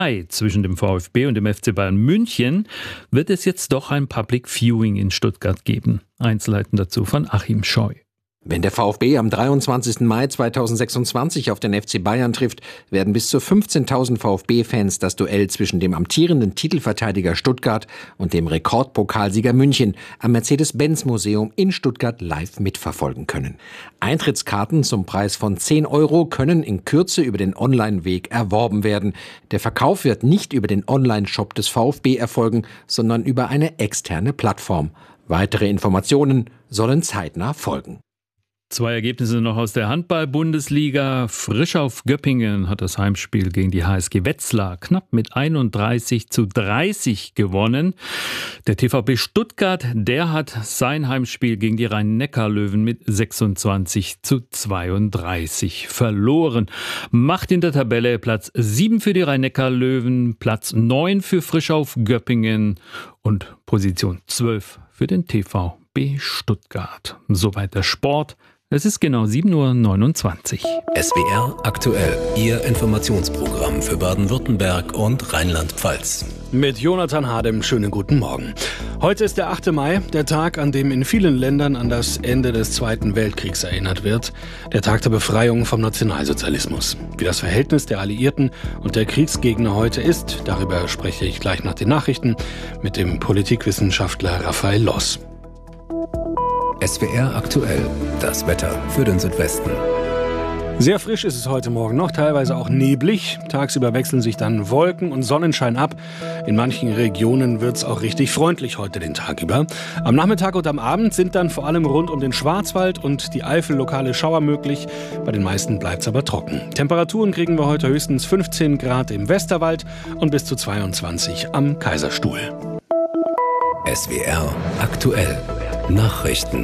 zwischen dem VfB und dem FC Bayern München wird es jetzt doch ein Public Viewing in Stuttgart geben. Einzelheiten dazu von Achim Scheu. Wenn der VfB am 23. Mai 2026 auf den FC Bayern trifft, werden bis zu 15.000 VfB-Fans das Duell zwischen dem amtierenden Titelverteidiger Stuttgart und dem Rekordpokalsieger München am Mercedes-Benz-Museum in Stuttgart live mitverfolgen können. Eintrittskarten zum Preis von 10 € können in Kürze über den Online-Weg erworben werden. Der Verkauf wird nicht über den Online-Shop des VfB erfolgen, sondern über eine externe Plattform. Weitere Informationen sollen zeitnah folgen. 2 Ergebnisse noch aus der Handball-Bundesliga. Frischau Göppingen hat das Heimspiel gegen die HSG Wetzlar knapp mit 31:30 gewonnen. Der TVB Stuttgart, der hat sein Heimspiel gegen die Rhein-Neckar-Löwen mit 26:32 verloren. Macht in der Tabelle Platz 7 für die Rhein-Neckar-Löwen, Platz 9 für Frischau Göppingen und Position 12 für den TVB Stuttgart. Soweit der Sport. Es ist genau 7:29 Uhr. SWR aktuell, Ihr Informationsprogramm für Baden-Württemberg und Rheinland-Pfalz. Mit Jonathan Hadem, schönen guten Morgen. Heute ist der 8. Mai, der Tag, an dem in vielen Ländern an das Ende des Zweiten Weltkriegs erinnert wird. Der Tag der Befreiung vom Nationalsozialismus. Wie das Verhältnis der Alliierten und der Kriegsgegner heute ist, darüber spreche ich gleich nach den Nachrichten mit dem Politikwissenschaftler Raphael Loss. SWR aktuell, das Wetter für den Südwesten. Sehr frisch ist es heute Morgen noch, teilweise auch neblig. Tagsüber wechseln sich dann Wolken und Sonnenschein ab. In manchen Regionen wird es auch richtig freundlich heute den Tag über. Am Nachmittag und am Abend sind dann vor allem rund um den Schwarzwald und die Eifel lokale Schauer möglich. Bei den meisten bleibt es aber trocken. Temperaturen kriegen wir heute höchstens 15 Grad im Westerwald und bis zu 22 am Kaiserstuhl. SWR aktuell. Nachrichten.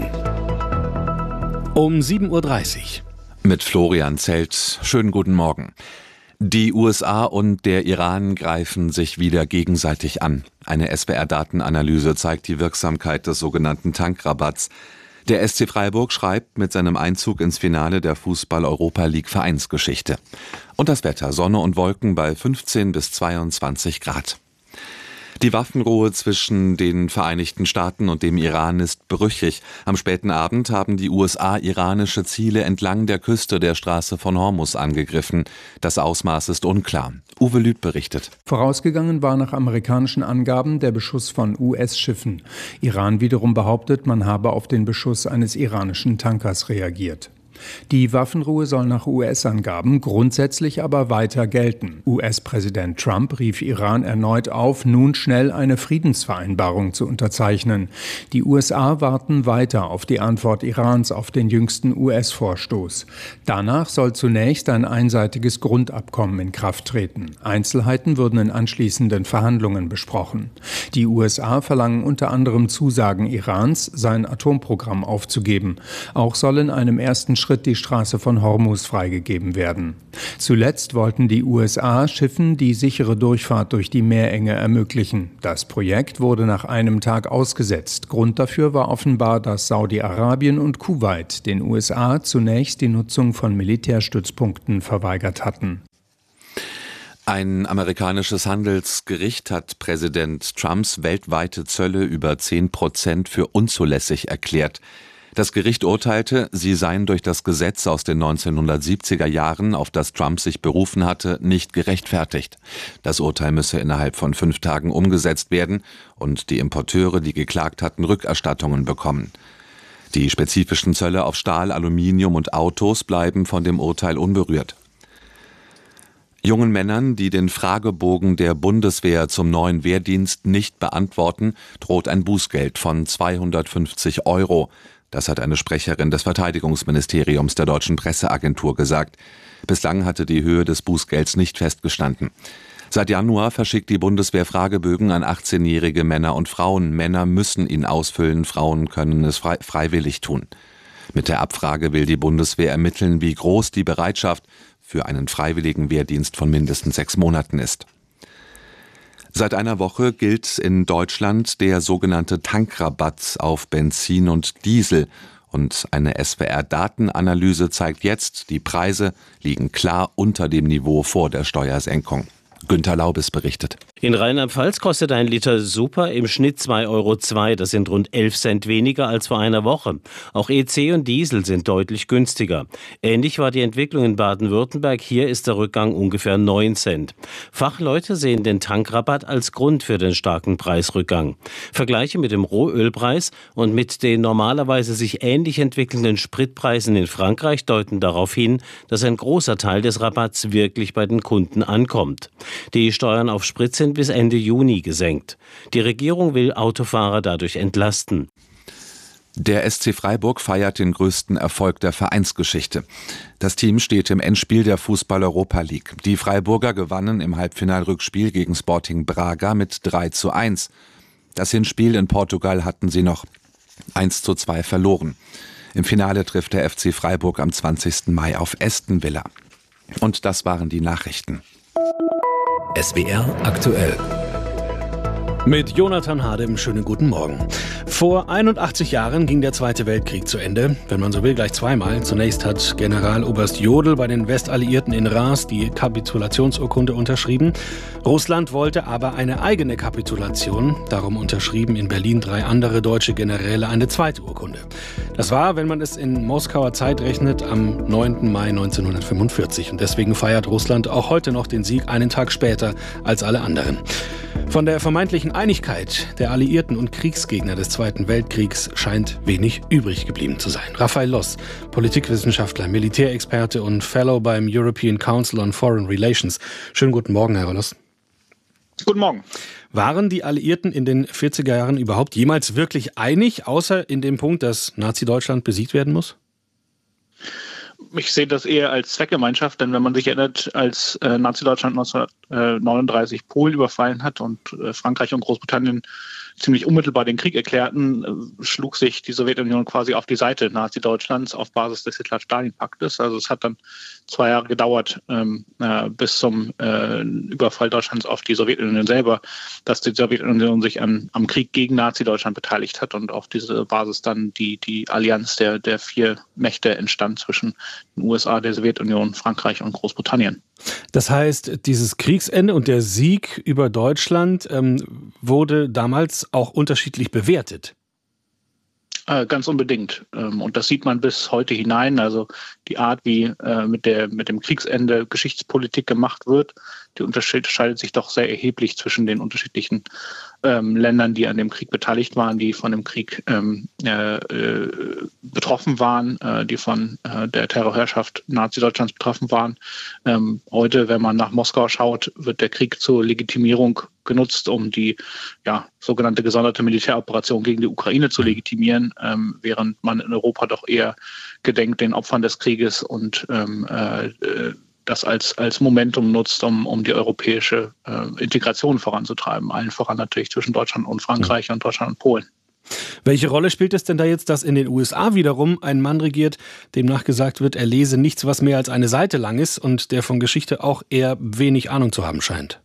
Um 7:30 Uhr. Mit Florian Zelt. Schönen guten Morgen. Die USA und der Iran greifen sich wieder gegenseitig an. Eine SWR-Datenanalyse zeigt die Wirksamkeit des sogenannten Tankrabatts. Der SC Freiburg schreibt mit seinem Einzug ins Finale der Fußball-Europa-League-Vereinsgeschichte. Und das Wetter: Sonne und Wolken bei 15 bis 22 Grad. Die Waffenruhe zwischen den Vereinigten Staaten und dem Iran ist brüchig. Am späten Abend haben die USA iranische Ziele entlang der Küste der Straße von Hormuz angegriffen. Das Ausmaß ist unklar. Uwe Lüth berichtet. Vorausgegangen war nach amerikanischen Angaben der Beschuss von US-Schiffen. Iran wiederum behauptet, man habe auf den Beschuss eines iranischen Tankers reagiert. Die Waffenruhe soll nach US-Angaben grundsätzlich aber weiter gelten. US-Präsident Trump rief Iran erneut auf, nun schnell eine Friedensvereinbarung zu unterzeichnen. Die USA warten weiter auf die Antwort Irans auf den jüngsten US-Vorstoß. Danach soll zunächst ein einseitiges Grundabkommen in Kraft treten. Einzelheiten würden in anschließenden Verhandlungen besprochen. Die USA verlangen unter anderem Zusagen Irans, sein Atomprogramm aufzugeben. Auch soll in einem ersten Schritt die Straße von Hormuz freigegeben werden. Zuletzt wollten die USA Schiffen die sichere Durchfahrt durch die Meerenge ermöglichen. Das Projekt wurde nach einem Tag ausgesetzt. Grund dafür war offenbar, dass Saudi-Arabien und Kuwait den USA zunächst die Nutzung von Militärstützpunkten verweigert hatten. Ein amerikanisches Handelsgericht hat Präsident Trumps weltweite Zölle über 10% für unzulässig erklärt. Das Gericht urteilte, sie seien durch das Gesetz aus den 1970er Jahren, auf das Trump sich berufen hatte, nicht gerechtfertigt. Das Urteil müsse innerhalb von 5 Tagen umgesetzt werden und die Importeure, die geklagt hatten, Rückerstattungen bekommen. Die spezifischen Zölle auf Stahl, Aluminium und Autos bleiben von dem Urteil unberührt. Jungen Männern, die den Fragebogen der Bundeswehr zum neuen Wehrdienst nicht beantworten, droht ein Bußgeld von 250 €. Das hat eine Sprecherin des Verteidigungsministeriums der Deutschen Presseagentur gesagt. Bislang hatte die Höhe des Bußgelds nicht festgestanden. Seit Januar verschickt die Bundeswehr Fragebögen an 18-jährige Männer und Frauen. Männer müssen ihn ausfüllen, Frauen können es freiwillig tun. Mit der Abfrage will die Bundeswehr ermitteln, wie groß die Bereitschaft für einen freiwilligen Wehrdienst von mindestens 6 Monaten ist. Seit einer Woche gilt in Deutschland der sogenannte Tankrabatt auf Benzin und Diesel. Und eine SWR-Datenanalyse zeigt jetzt, die Preise liegen klar unter dem Niveau vor der Steuersenkung. Günter Laubes berichtet. In Rheinland-Pfalz kostet ein Liter Super im Schnitt 2,02 €. Das sind rund 11 Cent weniger als vor einer Woche. Auch EC und Diesel sind deutlich günstiger. Ähnlich war die Entwicklung in Baden-Württemberg. Hier ist der Rückgang ungefähr 9 Cent. Fachleute sehen den Tankrabatt als Grund für den starken Preisrückgang. Vergleiche mit dem Rohölpreis und mit den normalerweise sich ähnlich entwickelnden Spritpreisen in Frankreich deuten darauf hin, dass ein großer Teil des Rabatts wirklich bei den Kunden ankommt. Die Steuern auf Sprit sind bis Ende Juni gesenkt. Die Regierung will Autofahrer dadurch entlasten. Der SC Freiburg feiert den größten Erfolg der Vereinsgeschichte. Das Team steht im Endspiel der Fußball-Europa League. Die Freiburger gewannen im Halbfinalrückspiel gegen Sporting Braga mit 3:1. Das Hinspiel in Portugal hatten sie noch 1:2 verloren. Im Finale trifft der FC Freiburg am 20. Mai auf Aston Villa. Und das waren die Nachrichten. SWR aktuell. Mit Jonathan Hadem, schönen guten Morgen. Vor 81 Jahren ging der Zweite Weltkrieg zu Ende. Wenn man so will, gleich zweimal. Zunächst hat Generaloberst Jodl bei den Westalliierten in Reims die Kapitulationsurkunde unterschrieben. Russland wollte aber eine eigene Kapitulation. Darum unterschrieben in Berlin 3 andere deutsche Generäle eine zweite Urkunde. Das war, wenn man es in Moskauer Zeit rechnet, am 9. Mai 1945. Und deswegen feiert Russland auch heute noch den Sieg einen Tag später als alle anderen. Von der vermeintlichen Einigkeit der Alliierten und Kriegsgegner des Zweiten Weltkriegs scheint wenig übrig geblieben zu sein. Raphael Loss, Politikwissenschaftler, Militärexperte und Fellow beim European Council on Foreign Relations. Schönen guten Morgen, Herr Loss. Guten Morgen. Waren die Alliierten in den 40er Jahren überhaupt jemals wirklich einig, außer in dem Punkt, dass Nazi-Deutschland besiegt werden muss? Ich sehe das eher als Zweckgemeinschaft, denn wenn man sich erinnert, als Nazi-Deutschland 1939 Polen überfallen hat und Frankreich und Großbritannien ziemlich unmittelbar den Krieg erklärten, schlug sich die Sowjetunion quasi auf die Seite Nazi-Deutschlands auf Basis des Hitler-Stalin-Paktes. Also es hat dann 2 Jahre gedauert bis zum Überfall Deutschlands auf die Sowjetunion selber, dass die Sowjetunion sich am Krieg gegen Nazi-Deutschland beteiligt hat und auf diese Basis dann die Allianz der 4 Mächte entstand zwischen den USA, der Sowjetunion, Frankreich und Großbritannien. Das heißt, dieses Kriegsende und der Sieg über Deutschland wurde damals auch unterschiedlich bewertet. Ganz unbedingt. Und das sieht man bis heute hinein. Also die Art, wie mit dem Kriegsende Geschichtspolitik gemacht wird, die unterscheidet sich doch sehr erheblich zwischen den unterschiedlichen Ländern, die an dem Krieg beteiligt waren, die von dem Krieg betroffen waren, die von der Terrorherrschaft Nazi-Deutschlands betroffen waren. Heute, wenn man nach Moskau schaut, wird der Krieg zur Legitimierung genutzt, um die sogenannte gesonderte Militäroperation gegen die Ukraine zu legitimieren, während man in Europa doch eher gedenkt den Opfern des Krieges und das als Momentum nutzt, um die europäische Integration voranzutreiben. Allen voran natürlich zwischen Deutschland und Frankreich und Deutschland und Polen. Welche Rolle spielt es denn da jetzt, dass in den USA wiederum ein Mann regiert, dem nachgesagt wird, er lese nichts, was mehr als eine Seite lang ist und der von Geschichte auch eher wenig Ahnung zu haben scheint?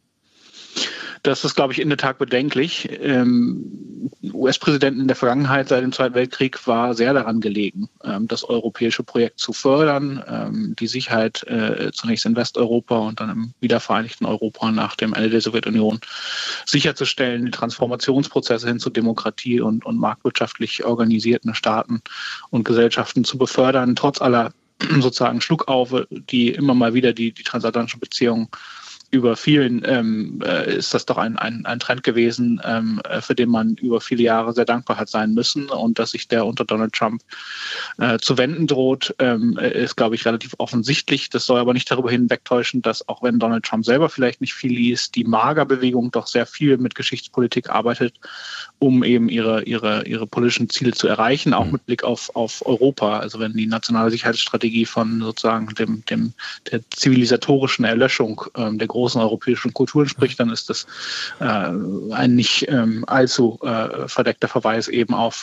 Das ist, glaube ich, in der Tat bedenklich. US-Präsidenten in der Vergangenheit seit dem Zweiten Weltkrieg war sehr daran gelegen, das europäische Projekt zu fördern, die Sicherheit zunächst in Westeuropa und dann im wiedervereinigten Europa nach dem Ende der Sowjetunion sicherzustellen, die Transformationsprozesse hin zu Demokratie und marktwirtschaftlich organisierten Staaten und Gesellschaften zu befördern, trotz aller sozusagen Schluckaufe, die immer mal wieder die transatlantischen Beziehungen über vielen ist das doch ein Trend gewesen, für den man über viele Jahre sehr dankbar hat sein müssen. Und dass sich der unter Donald Trump zu wenden droht, ist, glaube ich, relativ offensichtlich. Das soll aber nicht darüber hinwegtäuschen, dass auch wenn Donald Trump selber vielleicht nicht viel liest, die MAGA-Bewegung doch sehr viel mit Geschichtspolitik arbeitet, um eben ihre politischen Ziele zu erreichen, auch mit Blick auf Europa. Also wenn die nationale Sicherheitsstrategie von sozusagen der zivilisatorischen Erlöschung der großen europäischen Kulturen spricht, dann ist das ein nicht allzu verdeckter Verweis eben auf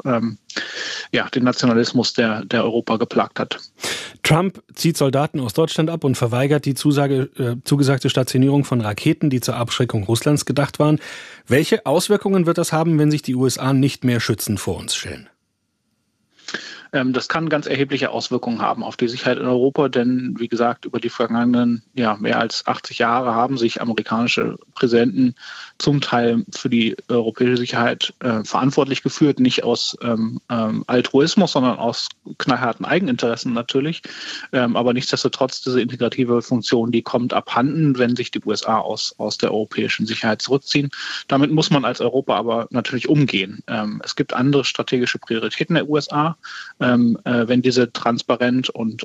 den Nationalismus, der Europa geplagt hat. Trump zieht Soldaten aus Deutschland ab und verweigert die zugesagte Stationierung von Raketen, die zur Abschreckung Russlands gedacht waren. Welche Auswirkungen wird das haben, wenn sich die USA nicht mehr schützend vor uns stellen? Das kann ganz erhebliche Auswirkungen haben auf die Sicherheit in Europa, denn wie gesagt, über die vergangenen mehr als 80 Jahre haben sich amerikanische Präsidenten zum Teil für die europäische Sicherheit verantwortlich geführt, nicht aus Altruismus, sondern aus knallharten Eigeninteressen natürlich. Aber nichtsdestotrotz, diese integrative Funktion, die kommt abhanden, wenn sich die USA aus der europäischen Sicherheit zurückziehen. Damit muss man als Europa aber natürlich umgehen. Es gibt andere strategische Prioritäten der USA. Wenn diese transparent und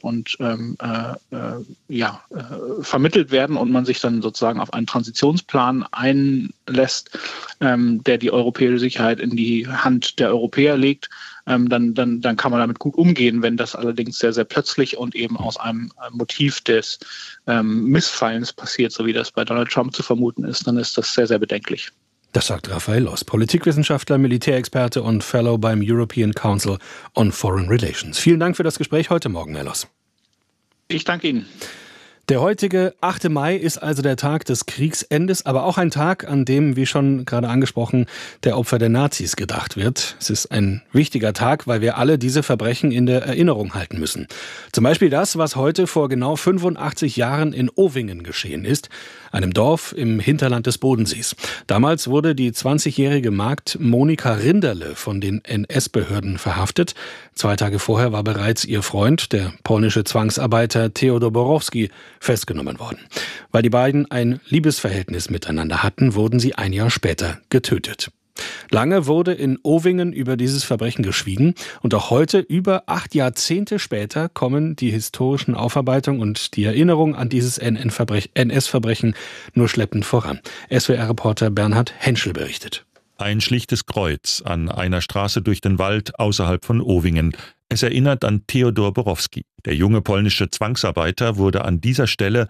vermittelt werden und man sich dann sozusagen auf einen Transitionsplan einlässt, der die europäische Sicherheit in die Hand der Europäer legt, dann kann man damit gut umgehen. Wenn das allerdings sehr, sehr plötzlich und eben aus einem Motiv des Missfallens passiert, so wie das bei Donald Trump zu vermuten ist, dann ist das sehr, sehr bedenklich. Das sagt Raphael Loss, Politikwissenschaftler, Militärexperte und Fellow beim European Council on Foreign Relations. Vielen Dank für das Gespräch heute Morgen, Herr Loss. Ich danke Ihnen. Der heutige 8. Mai ist also der Tag des Kriegsendes, aber auch ein Tag, an dem, wie schon gerade angesprochen, der Opfer der Nazis gedacht wird. Es ist ein wichtiger Tag, weil wir alle diese Verbrechen in der Erinnerung halten müssen. Zum Beispiel das, was heute vor genau 85 Jahren in Ovingen geschehen ist, einem Dorf im Hinterland des Bodensees. Damals wurde die 20-jährige Magd Monika Rinderle von den NS-Behörden verhaftet. 2 Tage vorher war bereits ihr Freund, der polnische Zwangsarbeiter Theodor Borowski, festgenommen worden. Weil die beiden ein Liebesverhältnis miteinander hatten, wurden sie ein Jahr später getötet. Lange wurde in Ovingen über dieses Verbrechen geschwiegen und auch heute, über 8 Jahrzehnte später, kommen die historischen Aufarbeitungen und die Erinnerung an dieses NS-Verbrechen nur schleppend voran. SWR-Reporter Bernhard Henschel berichtet. Ein schlichtes Kreuz an einer Straße durch den Wald außerhalb von Ovingen. Es erinnert an Theodor Borowski. Der junge polnische Zwangsarbeiter wurde an dieser Stelle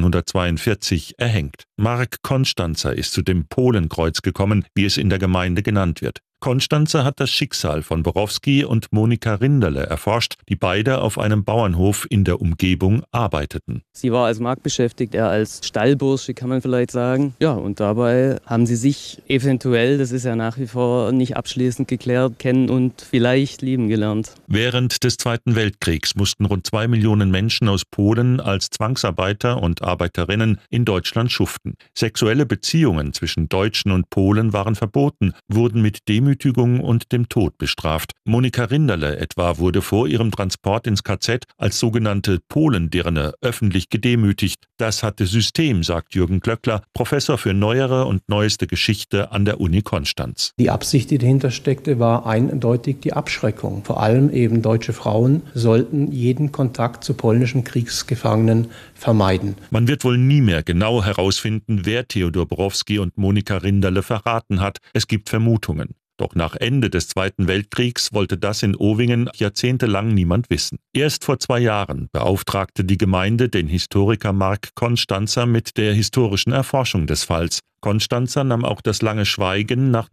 1942 erhängt. Marek Konstanzer ist zu dem Polenkreuz gekommen, wie es in der Gemeinde genannt wird. Konstanzer hat das Schicksal von Borowski und Monika Rinderle erforscht, die beide auf einem Bauernhof in der Umgebung arbeiteten. Sie war als Magd beschäftigt, er als Stallbursche, kann man vielleicht sagen. Ja, und dabei haben sie sich eventuell, das ist ja nach wie vor nicht abschließend geklärt, kennen und vielleicht lieben gelernt. Während des Zweiten Weltkriegs mussten rund 2 Millionen Menschen aus Polen als Zwangsarbeiter und Arbeiterinnen in Deutschland schuften. Sexuelle Beziehungen zwischen Deutschen und Polen waren verboten, wurden mit Demütigung und dem Tod bestraft. Monika Rinderle etwa wurde vor ihrem Transport ins KZ als sogenannte Polendirne öffentlich gedemütigt. Das hatte System, sagt Jürgen Klöckler, Professor für neuere und neueste Geschichte an der Uni Konstanz. Die Absicht, die dahinter steckte, war eindeutig die Abschreckung. Vor allem eben deutsche Frauen sollten jeden Kontakt zu polnischen Kriegsgefangenen vermeiden. Man wird wohl nie mehr genau herausfinden, wer Theodor Borowski und Monika Rinderle verraten hat. Es gibt Vermutungen. Doch nach Ende des Zweiten Weltkriegs wollte das in Ovingen jahrzehntelang niemand wissen. Erst vor 2 Jahren beauftragte die Gemeinde den Historiker Marek Konstanzer mit der historischen Erforschung des Falls. Konstanzer nahm auch das lange Schweigen nach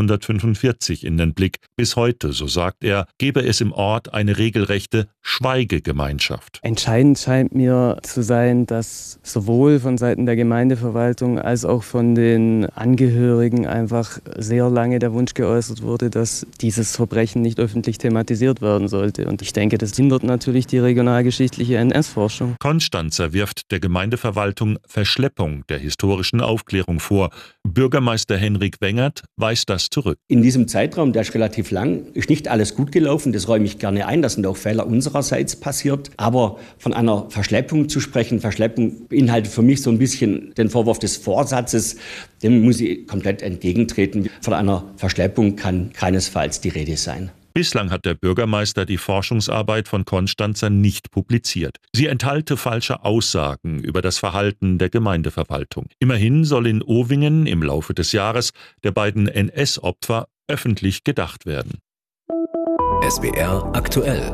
1945 in den Blick. Bis heute, so sagt er, gebe es im Ort eine regelrechte Schweigegemeinschaft. Entscheidend scheint mir zu sein, dass sowohl von Seiten der Gemeindeverwaltung als auch von den Angehörigen einfach sehr lange der Wunsch geäußert wurde, dass dieses Verbrechen nicht öffentlich thematisiert werden sollte. Und ich denke, das hindert natürlich die regionalgeschichtliche NS-Forschung. Konstanzer wirft der Gemeindeverwaltung Verschleppung der historischen Aufklärung vor. Bürgermeister Henrik Wengert weist das zurück. In diesem Zeitraum, der ist relativ lang, ist nicht alles gut gelaufen. Das räume ich gerne ein. Da sind auch Fehler unsererseits passiert. Aber von einer Verschleppung zu sprechen, Verschleppung beinhaltet für mich so ein bisschen den Vorwurf des Vorsatzes. Dem muss ich komplett entgegentreten. Von einer Verschleppung kann keinesfalls die Rede sein. Bislang hat der Bürgermeister die Forschungsarbeit von Konstanzer nicht publiziert. Sie enthalte falsche Aussagen über das Verhalten der Gemeindeverwaltung. Immerhin soll in Ovingen im Laufe des Jahres der beiden NS-Opfer öffentlich gedacht werden. SWR aktuell.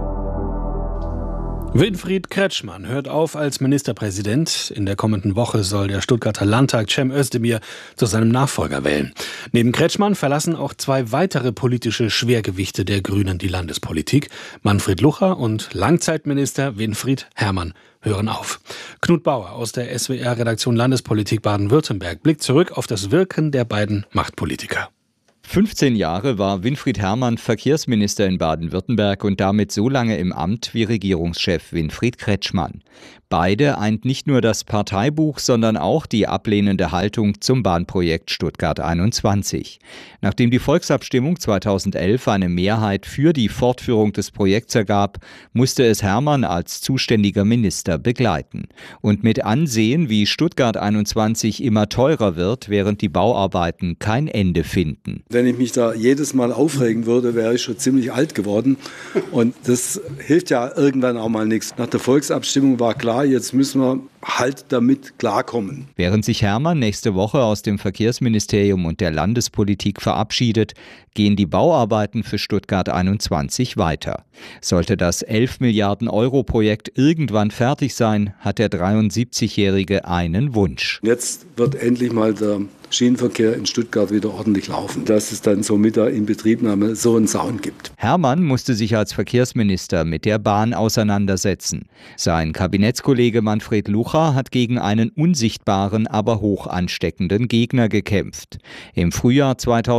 Winfried Kretschmann hört auf als Ministerpräsident. In der kommenden Woche soll der Stuttgarter Landtag Cem Özdemir zu seinem Nachfolger wählen. Neben Kretschmann verlassen auch 2 weitere politische Schwergewichte der Grünen die Landespolitik. Manfred Lucha und Langzeitminister Winfried Herrmann hören auf. Knut Bauer aus der SWR-Redaktion Landespolitik Baden-Württemberg blickt zurück auf das Wirken der beiden Machtpolitiker. 15 Jahre war Winfried Herrmann Verkehrsminister in Baden-Württemberg und damit so lange im Amt wie Regierungschef Winfried Kretschmann. Beide eint nicht nur das Parteibuch, sondern auch die ablehnende Haltung zum Bahnprojekt Stuttgart 21. Nachdem die Volksabstimmung 2011 eine Mehrheit für die Fortführung des Projekts ergab, musste es Herrmann als zuständiger Minister begleiten. Und mit ansehen, wie Stuttgart 21 immer teurer wird, während die Bauarbeiten kein Ende finden. Wenn ich mich da jedes Mal aufregen würde, wäre ich schon ziemlich alt geworden. Und das hilft ja irgendwann auch mal nichts. Nach der Volksabstimmung war klar, jetzt müssen wir halt damit klarkommen. Während sich Herrmann nächste Woche aus dem Verkehrsministerium und der Landespolitik verabschiedet, gehen die Bauarbeiten für Stuttgart 21 weiter. Sollte das 11 Milliarden Euro Projekt irgendwann fertig sein, hat der 73-Jährige einen Wunsch. Jetzt wird endlich mal der Schienenverkehr in Stuttgart wieder ordentlich laufen, dass es dann so mit der Inbetriebnahme so einen Sound gibt. Herrmann musste sich als Verkehrsminister mit der Bahn auseinandersetzen. Sein Kabinettskollege Manfred Lucha hat gegen einen unsichtbaren, aber hoch ansteckenden Gegner gekämpft. Im Frühjahr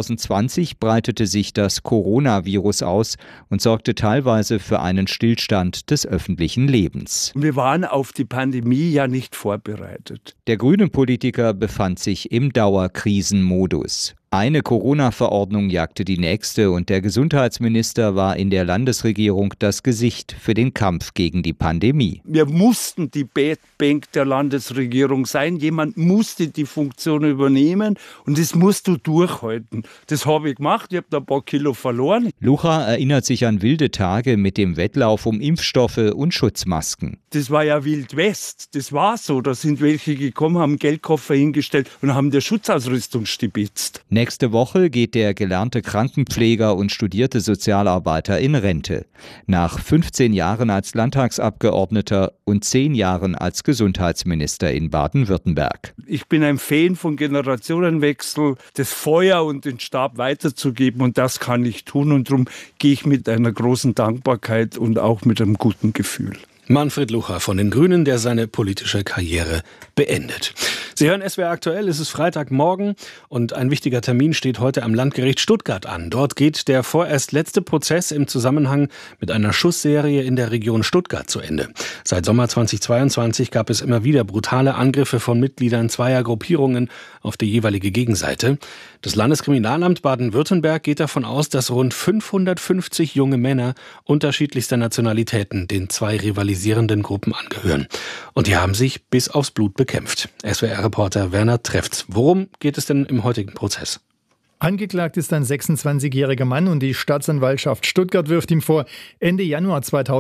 2020 breitete sich das Coronavirus aus und sorgte teilweise für einen Stillstand des öffentlichen Lebens. Wir waren auf die Pandemie ja nicht vorbereitet. Der grüne Politiker befand sich im Dauerkrisenmodus. Eine Corona-Verordnung jagte die nächste und der Gesundheitsminister war in der Landesregierung das Gesicht für den Kampf gegen die Pandemie. Wir mussten die Bank der Landesregierung sein. Jemand musste die Funktion übernehmen und das musst du durchhalten. Das habe ich gemacht. Ich habe da ein paar Kilo verloren. Lucha erinnert sich an wilde Tage mit dem Wettlauf um Impfstoffe und Schutzmasken. Das war ja Wild West. Das war so. Da sind welche gekommen, haben Geldkoffer hingestellt und haben der Schutzausrüstung stibitzt. Nächste Woche geht der gelernte Krankenpfleger und studierte Sozialarbeiter in Rente. Nach 15 Jahren als Landtagsabgeordneter und 10 Jahren als Gesundheitsminister in Baden-Württemberg. Ich bin ein Fan von Generationenwechsel, das Feuer und den Stab weiterzugeben und das kann ich tun und darum gehe ich mit einer großen Dankbarkeit und auch mit einem guten Gefühl. Manfred Lucha von den Grünen, der seine politische Karriere beendet. Sie hören SWR aktuell, es ist Freitagmorgen und ein wichtiger Termin steht heute am Landgericht Stuttgart an. Dort geht der vorerst letzte Prozess im Zusammenhang mit einer Schussserie in der Region Stuttgart zu Ende. Seit Sommer 2022 gab es immer wieder brutale Angriffe von Mitgliedern zweier Gruppierungen auf die jeweilige Gegenseite. Das Landeskriminalamt Baden-Württemberg geht davon aus, dass rund 550 junge Männer unterschiedlichster Nationalitäten den zwei rivalisierenden Gruppen angehören. Und die haben sich bis aufs Blut bekämpft. SWR-Reporter Werner Trefts. Worum geht es denn im heutigen Prozess? Angeklagt ist ein 26-jähriger Mann und die Staatsanwaltschaft Stuttgart wirft ihm vor, Ende Januar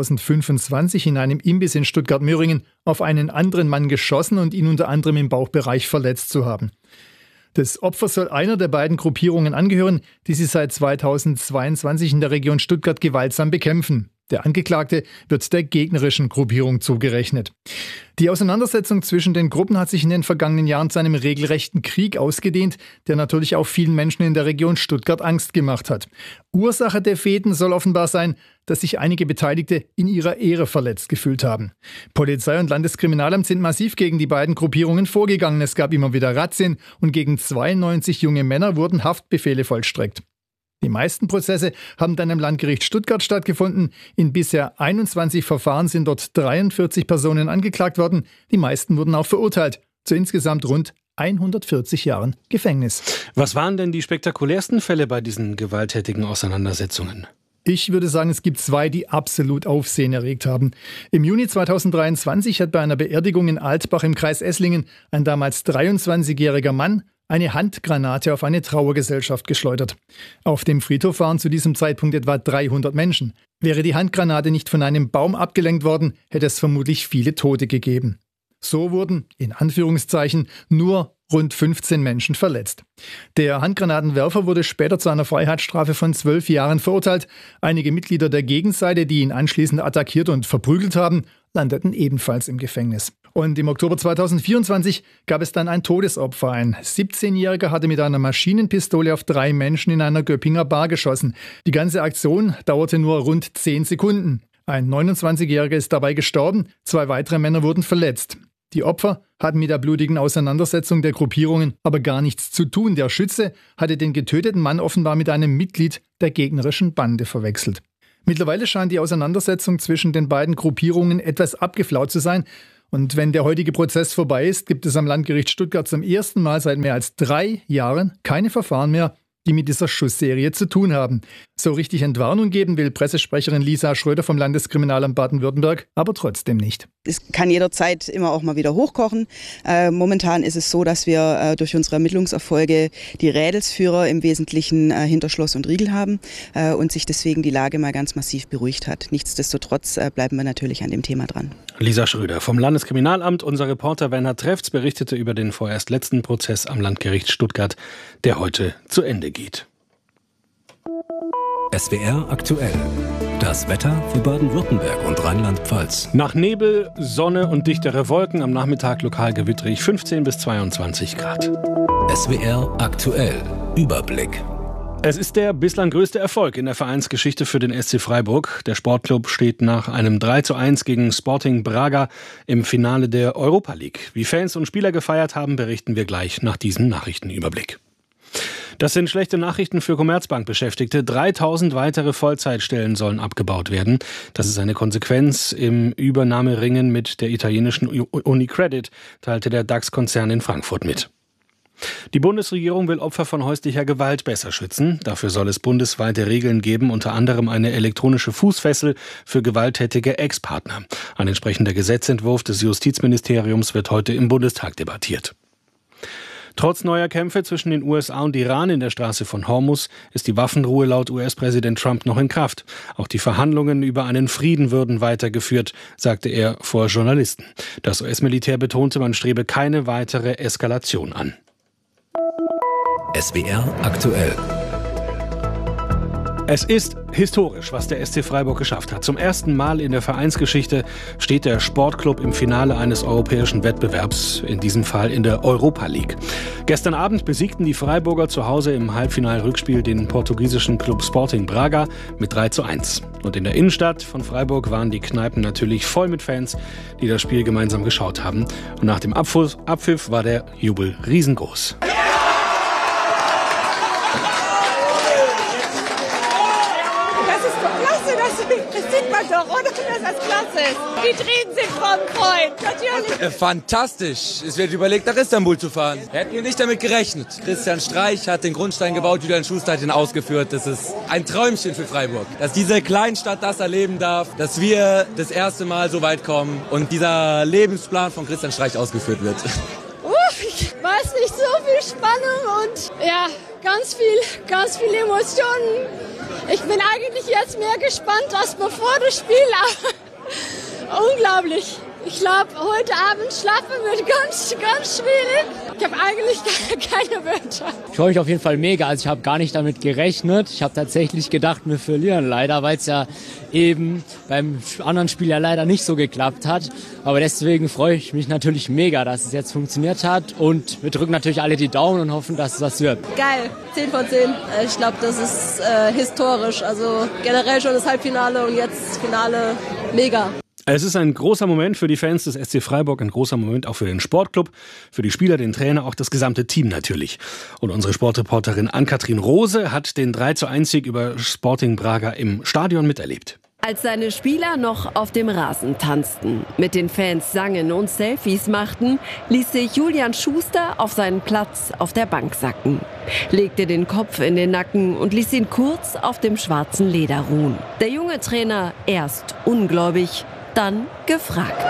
2025 in einem Imbiss in Stuttgart-Möhringen auf einen anderen Mann geschossen und ihn unter anderem im Bauchbereich verletzt zu haben. Das Opfer soll einer der beiden Gruppierungen angehören, die sie seit 2022 in der Region Stuttgart gewaltsam bekämpfen. Der Angeklagte wird der gegnerischen Gruppierung zugerechnet. Die Auseinandersetzung zwischen den Gruppen hat sich in den vergangenen Jahren zu einem regelrechten Krieg ausgedehnt, der natürlich auch vielen Menschen in der Region Stuttgart Angst gemacht hat. Ursache der Fehden soll offenbar sein, dass sich einige Beteiligte in ihrer Ehre verletzt gefühlt haben. Polizei und Landeskriminalamt sind massiv gegen die beiden Gruppierungen vorgegangen. Es gab immer wieder Razzien und gegen 92 junge Männer wurden Haftbefehle vollstreckt. Die meisten Prozesse haben dann im Landgericht Stuttgart stattgefunden. In bisher 21 Verfahren sind dort 43 Personen angeklagt worden. Die meisten wurden auch verurteilt. Zu insgesamt rund 140 Jahren Gefängnis. Was waren denn die spektakulärsten Fälle bei diesen gewalttätigen Auseinandersetzungen? Ich würde sagen, es gibt zwei, die absolut Aufsehen erregt haben. Im Juni 2023 hat bei einer Beerdigung in Altbach im Kreis Esslingen ein damals 23-jähriger Mann eine Handgranate auf eine Trauergesellschaft geschleudert. Auf dem Friedhof waren zu diesem Zeitpunkt etwa 300 Menschen. Wäre die Handgranate nicht von einem Baum abgelenkt worden, hätte es vermutlich viele Tote gegeben. So wurden, in Anführungszeichen, nur rund 15 Menschen verletzt. Der Handgranatenwerfer wurde später zu einer Freiheitsstrafe von 12 Jahren verurteilt. Einige Mitglieder der Gegenseite, die ihn anschließend attackiert und verprügelt haben, landeten ebenfalls im Gefängnis. Und im Oktober 2024 gab es dann ein Todesopfer. Ein 17-Jähriger hatte mit einer Maschinenpistole auf 3 Menschen in einer Göppinger Bar geschossen. Die ganze Aktion dauerte nur rund 10 Sekunden. Ein 29-Jähriger ist dabei gestorben, 2 weitere Männer wurden verletzt. Die Opfer hatten mit der blutigen Auseinandersetzung der Gruppierungen aber gar nichts zu tun. Der Schütze hatte den getöteten Mann offenbar mit einem Mitglied der gegnerischen Bande verwechselt. Mittlerweile scheint die Auseinandersetzung zwischen den beiden Gruppierungen etwas abgeflaut zu sein. Und wenn der heutige Prozess vorbei ist, gibt es am Landgericht Stuttgart zum ersten Mal seit mehr als 3 Jahren keine Verfahren mehr, die mit dieser Schussserie zu tun haben. So richtig Entwarnung geben will Pressesprecherin Lisa Schröder vom Landeskriminalamt Baden-Württemberg, aber trotzdem nicht. Es kann jederzeit immer auch mal wieder hochkochen. Momentan ist es so, dass wir durch unsere Ermittlungserfolge die Rädelsführer im Wesentlichen hinter Schloss und Riegel haben und sich deswegen die Lage mal ganz massiv beruhigt hat. Nichtsdestotrotz bleiben wir natürlich an dem Thema dran. Lisa Schröder vom Landeskriminalamt. Unser Reporter Werner Trefz berichtete über den vorerst letzten Prozess am Landgericht Stuttgart, der heute zu Ende geht. SWR aktuell. Das Wetter für Baden-Württemberg und Rheinland-Pfalz. Nach Nebel, Sonne und dichtere Wolken, am Nachmittag lokal gewitterig 15 bis 22 Grad. SWR aktuell. Überblick. Es ist der bislang größte Erfolg in der Vereinsgeschichte für den SC Freiburg. Der Sportclub steht nach einem 3:1 gegen Sporting Braga im Finale der Europa League. Wie Fans und Spieler gefeiert haben, berichten wir gleich nach diesem Nachrichtenüberblick. Das sind schlechte Nachrichten für Commerzbank-Beschäftigte. 3000 weitere Vollzeitstellen sollen abgebaut werden. Das ist eine Konsequenz im Übernahmeringen mit der italienischen UniCredit, teilte der DAX-Konzern in Frankfurt mit. Die Bundesregierung will Opfer von häuslicher Gewalt besser schützen. Dafür soll es bundesweite Regeln geben, unter anderem eine elektronische Fußfessel für gewalttätige Ex-Partner. Ein entsprechender Gesetzentwurf des Justizministeriums wird heute im Bundestag debattiert. Trotz neuer Kämpfe zwischen den USA und Iran in der Straße von Hormuz ist die Waffenruhe laut US-Präsident Trump noch in Kraft. Auch die Verhandlungen über einen Frieden würden weitergeführt, sagte er vor Journalisten. Das US-Militär betonte, man strebe keine weitere Eskalation an. SWR aktuell. Es ist historisch, was der SC Freiburg geschafft hat. Zum ersten Mal in der Vereinsgeschichte steht der Sportclub im Finale eines europäischen Wettbewerbs, in diesem Fall in der Europa League. Gestern Abend besiegten die Freiburger zu Hause im Halbfinal-Rückspiel den portugiesischen Club Sporting Braga mit 3:1. Und in der Innenstadt von Freiburg waren die Kneipen natürlich voll mit Fans, die das Spiel gemeinsam geschaut haben. Und nach dem Abpfiff war der Jubel riesengroß. Das sieht man doch, oder? Dass das klasse ist. Die Tränen sind vom Freund, natürlich. Fantastisch. Es wird überlegt, nach Istanbul zu fahren. Hätten wir nicht damit gerechnet. Christian Streich hat den Grundstein gebaut, Julian Schuster hat ihn ausgeführt. Das ist ein Träumchen für Freiburg. Dass diese Kleinstadt das erleben darf, dass wir das erste Mal so weit kommen und dieser Lebensplan von Christian Streich ausgeführt wird. Ich weiß nicht, so viel Spannung und ja, ganz viel Emotionen. Ich bin eigentlich jetzt mehr gespannt als bevor das Spiel. Unglaublich. Ich glaube, heute Abend schlafen wird ganz schwierig. Ich habe eigentlich keine Wörter. Ich freue mich auf jeden Fall mega. Also ich habe gar nicht damit gerechnet. Ich habe tatsächlich gedacht, wir verlieren leider, weil es ja eben beim anderen Spiel ja leider nicht so geklappt hat. Aber deswegen freue ich mich natürlich mega, dass es jetzt funktioniert hat. Und wir drücken natürlich alle die Daumen und hoffen, dass es was wird. Geil, 10 von 10. Ich glaube, das ist historisch. Also generell schon das Halbfinale und jetzt das Finale. Mega. Es ist ein großer Moment für die Fans des SC Freiburg, ein großer Moment auch für den Sportclub, für die Spieler, den Trainer, auch das gesamte Team natürlich. Und unsere Sportreporterin Ann-Kathrin Rose hat den 3:1-Sieg über Sporting Braga im Stadion miterlebt. Als seine Spieler noch auf dem Rasen tanzten, mit den Fans sangen und Selfies machten, ließ sich Julian Schuster auf seinen Platz auf der Bank sacken, legte den Kopf in den Nacken und ließ ihn kurz auf dem schwarzen Leder ruhen. Der junge Trainer erst ungläubig, dann gefragt.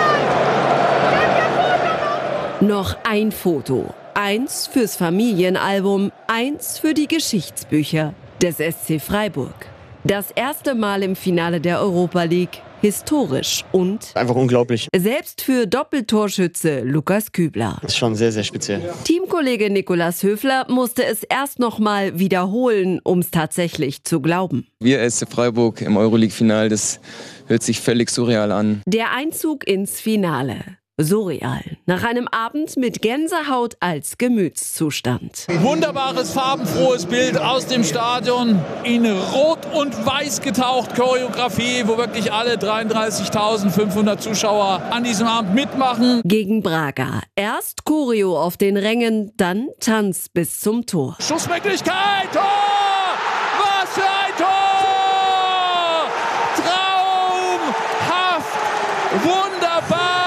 Noch ein Foto. Eins fürs Familienalbum, eins für die Geschichtsbücher des SC Freiburg. Das erste Mal im Finale der Europa League. Historisch und einfach unglaublich. Selbst für Doppeltorschütze Lukas Kübler. Das ist schon sehr, sehr speziell. Teamkollege Nikolaus Höfler musste es erst noch mal wiederholen, um es tatsächlich zu glauben. Wir SC Freiburg im Euroleague-Final, das hört sich völlig surreal an. Der Einzug ins Finale. Surreal. Nach einem Abend mit Gänsehaut als Gemütszustand. Wunderbares, farbenfrohes Bild aus dem Stadion. In Rot und Weiß getaucht. Choreografie, wo wirklich alle 33.500 Zuschauer an diesem Abend mitmachen. Gegen Braga. Erst Choreo auf den Rängen, dann Tanz bis zum Tor. Schussmöglichkeit! Tor! Was für ein Tor! Traumhaft! Wunderbar!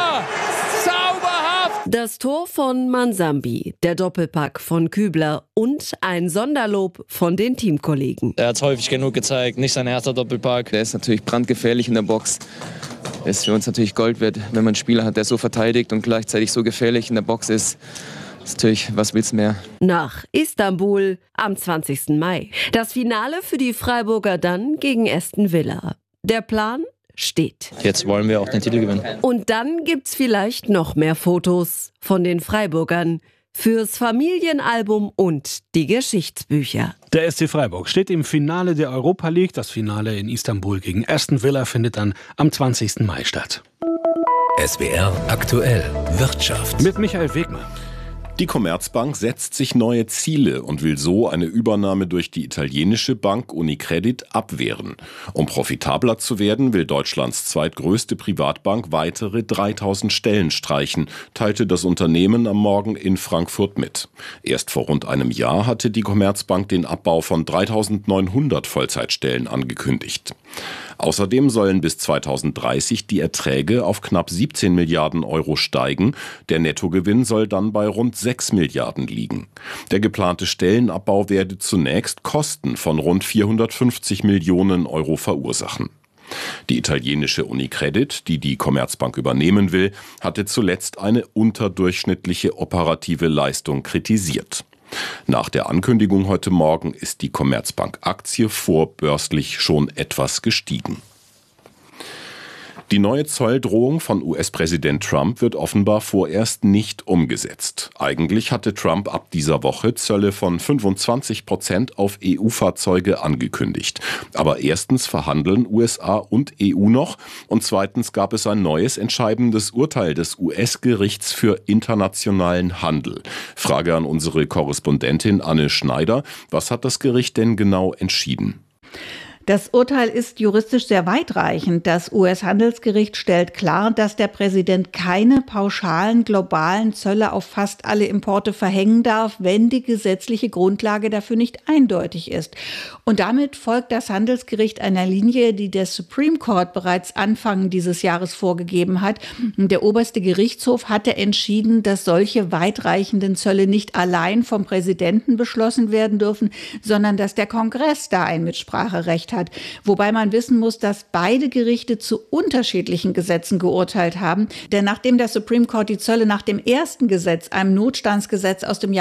Das Tor von Mansambi, der Doppelpack von Kübler und ein Sonderlob von den Teamkollegen. Er hat es häufig genug gezeigt, nicht sein erster Doppelpack. Der ist natürlich brandgefährlich in der Box. Ist für uns natürlich Gold wert, wenn man einen Spieler hat, der so verteidigt und gleichzeitig so gefährlich in der Box ist. Das ist natürlich, was willst du mehr? Nach Istanbul am 20. Mai. Das Finale für die Freiburger dann gegen Aston Villa. Der Plan steht. Jetzt wollen wir auch den Titel gewinnen. Und dann gibt's vielleicht noch mehr Fotos von den Freiburgern fürs Familienalbum und die Geschichtsbücher. Der SC Freiburg steht im Finale der Europa League. Das Finale in Istanbul gegen Aston Villa findet dann am 20. Mai statt. SWR aktuell Wirtschaft. Mit Michael Wegmann. Die Commerzbank setzt sich neue Ziele und will so eine Übernahme durch die italienische Bank Unicredit abwehren. Um profitabler zu werden, will Deutschlands zweitgrößte Privatbank weitere 3000 Stellen streichen, teilte das Unternehmen am Morgen in Frankfurt mit. Erst vor rund einem Jahr hatte die Commerzbank den Abbau von 3900 Vollzeitstellen angekündigt. Außerdem sollen bis 2030 die Erträge auf knapp 17 Milliarden Euro steigen. Der Nettogewinn soll dann bei rund 6 Milliarden liegen. Der geplante Stellenabbau werde zunächst Kosten von rund 450 Millionen Euro verursachen. Die italienische Unicredit, die die Commerzbank übernehmen will, hatte zuletzt eine unterdurchschnittliche operative Leistung kritisiert. Nach der Ankündigung heute Morgen ist die Commerzbank-Aktie vorbörslich schon etwas gestiegen. Die neue Zolldrohung von US-Präsident Trump wird offenbar vorerst nicht umgesetzt. Eigentlich hatte Trump ab dieser Woche Zölle von 25% auf EU-Fahrzeuge angekündigt. Aber erstens verhandeln USA und EU noch und zweitens gab es ein neues entscheidendes Urteil des US-Gerichts für internationalen Handel. Frage an unsere Korrespondentin Anne Schneider. Was hat das Gericht denn genau entschieden? Das Urteil ist juristisch sehr weitreichend. Das US-Handelsgericht stellt klar, dass der Präsident keine pauschalen globalen Zölle auf fast alle Importe verhängen darf, wenn die gesetzliche Grundlage dafür nicht eindeutig ist. Und damit folgt das Handelsgericht einer Linie, die der Supreme Court bereits Anfang dieses Jahres vorgegeben hat. Der oberste Gerichtshof hatte entschieden, dass solche weitreichenden Zölle nicht allein vom Präsidenten beschlossen werden dürfen, sondern dass der Kongress da ein Mitspracherecht hat. Wobei man wissen muss, dass beide Gerichte zu unterschiedlichen Gesetzen geurteilt haben. Denn nachdem der Supreme Court die Zölle nach dem ersten Gesetz, einem Notstandsgesetz aus dem Jahr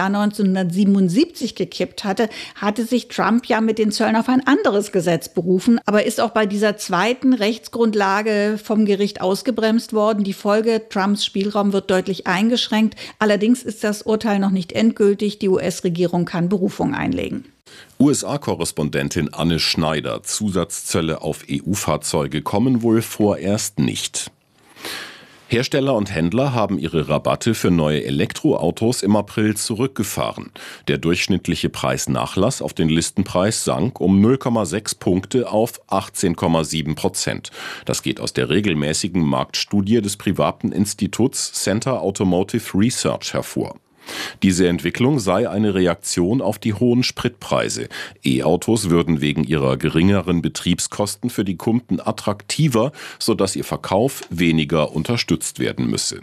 1977 gekippt hatte, hatte sich Trump ja mit den Zöllen auf ein anderes Gesetz berufen, aber ist auch bei dieser zweiten Rechtsgrundlage vom Gericht ausgebremst worden. Die Folge: Trumps Spielraum wird deutlich eingeschränkt. Allerdings ist das Urteil noch nicht endgültig. Die US-Regierung kann Berufung einlegen. USA-Korrespondentin Anne Schneider. Zusatzzölle auf EU-Fahrzeuge kommen wohl vorerst nicht. Hersteller und Händler haben ihre Rabatte für neue Elektroautos im April zurückgefahren. Der durchschnittliche Preisnachlass auf den Listenpreis sank um 0,6 Punkte auf 18,7%. Das geht aus der regelmäßigen Marktstudie des privaten Instituts Center Automotive Research hervor. Diese Entwicklung sei eine Reaktion auf die hohen Spritpreise. E-Autos würden wegen ihrer geringeren Betriebskosten für die Kunden attraktiver, sodass ihr Verkauf weniger unterstützt werden müsse.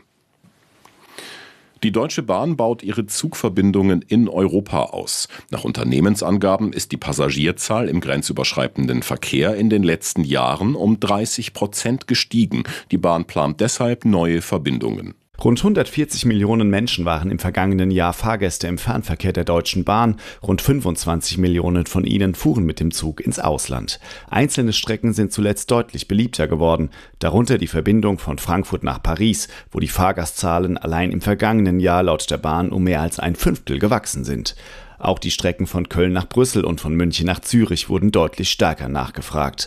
Die Deutsche Bahn baut ihre Zugverbindungen in Europa aus. Nach Unternehmensangaben ist die Passagierzahl im grenzüberschreitenden Verkehr in den letzten Jahren um 30% gestiegen. Die Bahn plant deshalb neue Verbindungen. Rund 140 Millionen Menschen waren im vergangenen Jahr Fahrgäste im Fernverkehr der Deutschen Bahn. Rund 25 Millionen von ihnen fuhren mit dem Zug ins Ausland. Einzelne Strecken sind zuletzt deutlich beliebter geworden, darunter die Verbindung von Frankfurt nach Paris, wo die Fahrgastzahlen allein im vergangenen Jahr laut der Bahn um mehr als 1/5 gewachsen sind. Auch die Strecken von Köln nach Brüssel und von München nach Zürich wurden deutlich stärker nachgefragt.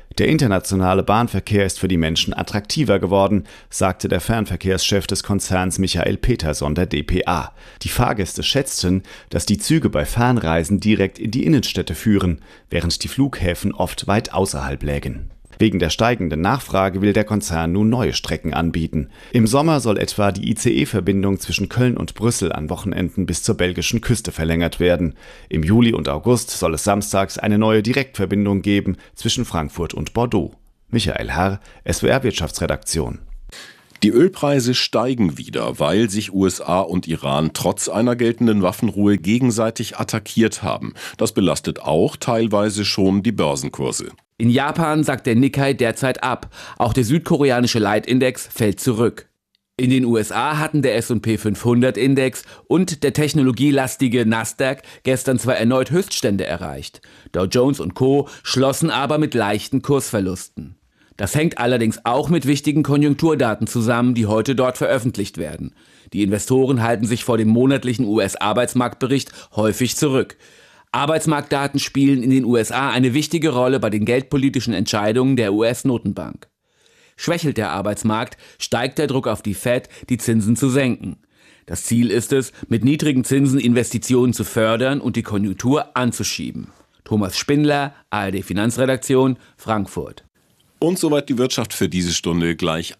Der internationale Bahnverkehr ist für die Menschen attraktiver geworden, sagte der Fernverkehrschef des Konzerns Michael Peterson der dpa. Die Fahrgäste schätzten, dass die Züge bei Fernreisen direkt in die Innenstädte führen, während die Flughäfen oft weit außerhalb lägen. Wegen der steigenden Nachfrage will der Konzern nun neue Strecken anbieten. Im Sommer soll etwa die ICE-Verbindung zwischen Köln und Brüssel an Wochenenden bis zur belgischen Küste verlängert werden. Im Juli und August soll es samstags eine neue Direktverbindung geben zwischen Frankfurt und Bordeaux. Michael Herr, SWR Wirtschaftsredaktion. Die Ölpreise steigen wieder, weil sich USA und Iran trotz einer geltenden Waffenruhe gegenseitig attackiert haben. Das belastet auch teilweise schon die Börsenkurse. In Japan sackt der Nikkei derzeit ab. Auch der südkoreanische Leitindex fällt zurück. In den USA hatten der S&P 500 Index und der technologielastige Nasdaq gestern zwar erneut Höchststände erreicht. Dow Jones und Co. schlossen aber mit leichten Kursverlusten. Das hängt allerdings auch mit wichtigen Konjunkturdaten zusammen, die heute dort veröffentlicht werden. Die Investoren halten sich vor dem monatlichen US-Arbeitsmarktbericht häufig zurück. Arbeitsmarktdaten spielen in den USA eine wichtige Rolle bei den geldpolitischen Entscheidungen der US-Notenbank. Schwächelt der Arbeitsmarkt, steigt der Druck auf die Fed, die Zinsen zu senken. Das Ziel ist es, mit niedrigen Zinsen Investitionen zu fördern und die Konjunktur anzuschieben. Thomas Spindler, ARD Finanzredaktion, Frankfurt. Und soweit die Wirtschaft für diese Stunde, gleich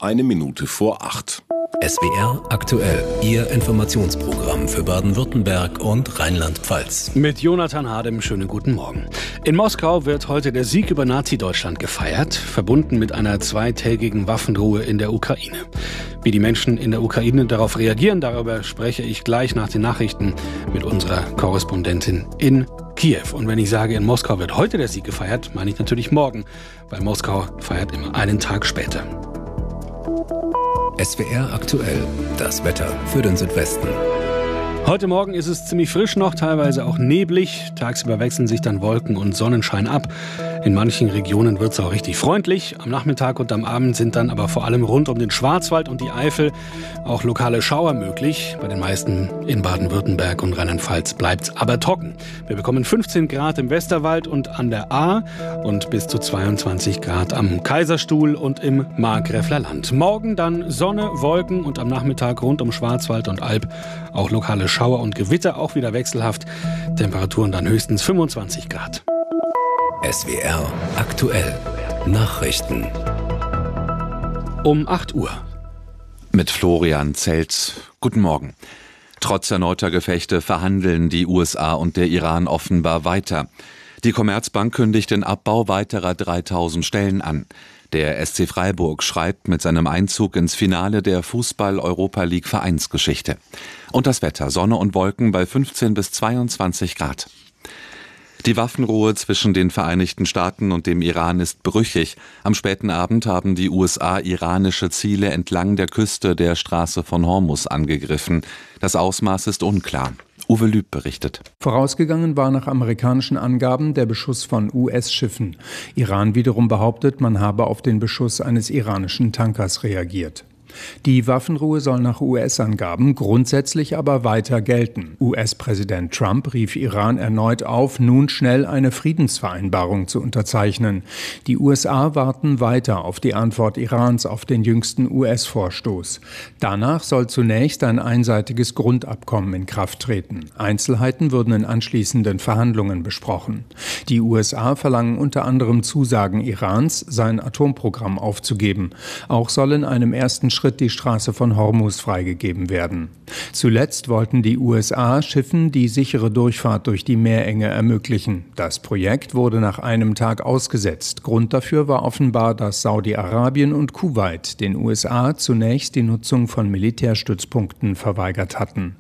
7:01. SWR aktuell, Ihr Informationsprogramm für Baden-Württemberg und Rheinland-Pfalz. Mit Jonathan Hadem, schönen guten Morgen. In Moskau wird heute der Sieg über Nazi-Deutschland gefeiert, verbunden mit einer zweitägigen Waffenruhe in der Ukraine. Wie die Menschen in der Ukraine darauf reagieren, darüber spreche ich gleich nach den Nachrichten mit unserer Korrespondentin in Kiew. Und wenn ich sage, in Moskau wird heute der Sieg gefeiert, meine ich natürlich morgen, weil Moskau feiert immer einen Tag später. SWR aktuell, das Wetter für den Südwesten. Heute Morgen ist es ziemlich frisch noch, teilweise auch neblig. Tagsüber wechseln sich dann Wolken und Sonnenschein ab. In manchen Regionen wird es auch richtig freundlich. Am Nachmittag und am Abend sind dann aber vor allem rund um den Schwarzwald und die Eifel auch lokale Schauer möglich. Bei den meisten in Baden-Württemberg und Rheinland-Pfalz bleibt es aber trocken. Wir bekommen 15 Grad im Westerwald und an der Ahr und bis zu 22 Grad am Kaiserstuhl und im Markgräfler Land. Morgen dann Sonne, Wolken und am Nachmittag rund um Schwarzwald und Alb auch lokale Schauer und Gewitter, auch wieder wechselhaft. Temperaturen dann höchstens 25 Grad. SWR aktuell. Nachrichten. Um 8 Uhr. Mit Florian Zelt. Guten Morgen. Trotz erneuter Gefechte verhandeln die USA und der Iran offenbar weiter. Die Commerzbank kündigt den Abbau weiterer 3000 Stellen an. Der SC Freiburg schreibt mit seinem Einzug ins Finale der Fußball-Europa-League-Vereinsgeschichte. Und das Wetter, Sonne und Wolken bei 15 bis 22 Grad. Die Waffenruhe zwischen den Vereinigten Staaten und dem Iran ist brüchig. Am späten Abend haben die USA iranische Ziele entlang der Küste der Straße von Hormuz angegriffen. Das Ausmaß ist unklar. Uwe Lüb berichtet. Vorausgegangen war nach amerikanischen Angaben der Beschuss von US-Schiffen. Iran wiederum behauptet, man habe auf den Beschuss eines iranischen Tankers reagiert. Die Waffenruhe soll nach US-Angaben grundsätzlich aber weiter gelten. US-Präsident Trump rief Iran erneut auf, nun schnell eine Friedensvereinbarung zu unterzeichnen. Die USA warten weiter auf die Antwort Irans auf den jüngsten US-Vorstoß. Danach soll zunächst ein einseitiges Grundabkommen in Kraft treten. Einzelheiten würden in anschließenden Verhandlungen besprochen. Die USA verlangen unter anderem Zusagen Irans, sein Atomprogramm aufzugeben. Auch soll in einem ersten Schritt die Straße von Hormuz freigegeben werden. Zuletzt wollten die USA Schiffen die sichere Durchfahrt durch die Meerenge ermöglichen. Das Projekt wurde nach einem Tag ausgesetzt. Grund dafür war offenbar, dass Saudi-Arabien und Kuwait den USA zunächst die Nutzung von Militärstützpunkten verweigert hatten.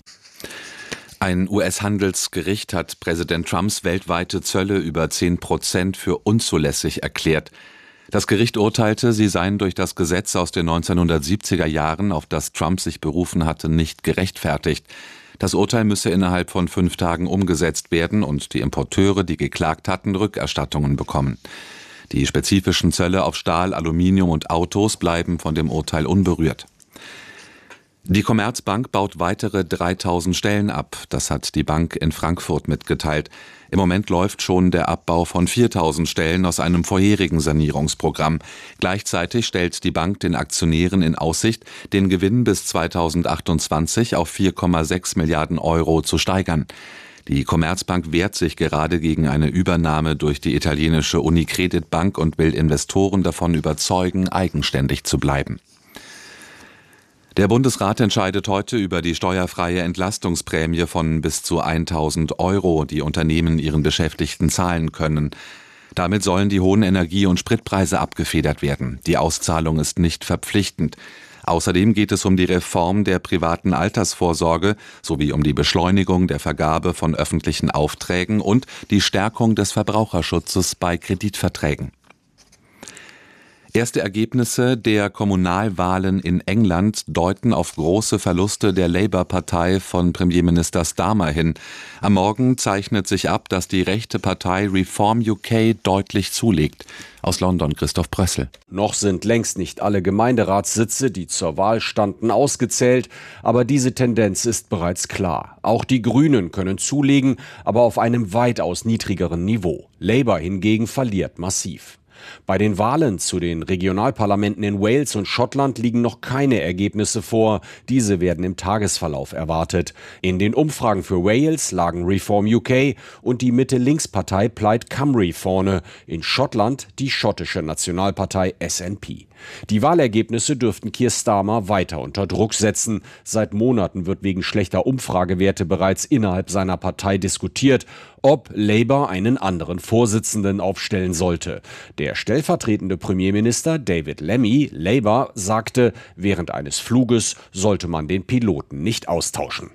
Ein US-Handelsgericht hat Präsident Trumps weltweite Zölle über 10% für unzulässig erklärt. Das Gericht urteilte, sie seien durch das Gesetz aus den 1970er Jahren, auf das Trump sich berufen hatte, nicht gerechtfertigt. Das Urteil müsse innerhalb von 5 Tagen umgesetzt werden und die Importeure, die geklagt hatten, Rückerstattungen bekommen. Die spezifischen Zölle auf Stahl, Aluminium und Autos bleiben von dem Urteil unberührt. Die Commerzbank baut weitere 3000 Stellen ab. Das hat die Bank in Frankfurt mitgeteilt. Im Moment läuft schon der Abbau von 4000 Stellen aus einem vorherigen Sanierungsprogramm. Gleichzeitig stellt die Bank den Aktionären in Aussicht, den Gewinn bis 2028 auf 4,6 Milliarden Euro zu steigern. Die Commerzbank wehrt sich gerade gegen eine Übernahme durch die italienische Unicredit Bank und will Investoren davon überzeugen, eigenständig zu bleiben. Der Bundesrat entscheidet heute über die steuerfreie Entlastungsprämie von bis zu 1.000 Euro, die Unternehmen ihren Beschäftigten zahlen können. Damit sollen die hohen Energie- und Spritpreise abgefedert werden. Die Auszahlung ist nicht verpflichtend. Außerdem geht es um die Reform der privaten Altersvorsorge sowie um die Beschleunigung der Vergabe von öffentlichen Aufträgen und die Stärkung des Verbraucherschutzes bei Kreditverträgen. Erste Ergebnisse der Kommunalwahlen in England deuten auf große Verluste der Labour-Partei von Premierminister Starmer hin. Am Morgen zeichnet sich ab, dass die rechte Partei Reform UK deutlich zulegt. Aus London Christoph Brössel. Noch sind längst nicht alle Gemeinderatssitze, die zur Wahl standen, ausgezählt, aber diese Tendenz ist bereits klar. Auch die Grünen können zulegen, aber auf einem weitaus niedrigeren Niveau. Labour hingegen verliert massiv. Bei den Wahlen zu den Regionalparlamenten in Wales und Schottland liegen noch keine Ergebnisse vor. Diese werden im Tagesverlauf erwartet. In den Umfragen für Wales lagen Reform UK und die Mitte-Links-Partei Plaid Cymru vorne. In Schottland die schottische Nationalpartei SNP. Die Wahlergebnisse dürften Keir Starmer weiter unter Druck setzen. Seit Monaten wird wegen schlechter Umfragewerte bereits innerhalb seiner Partei diskutiert, ob Labour einen anderen Vorsitzenden aufstellen sollte. Der stellvertretende Premierminister David Lammy, Labour, sagte, während eines Fluges sollte man den Piloten nicht austauschen.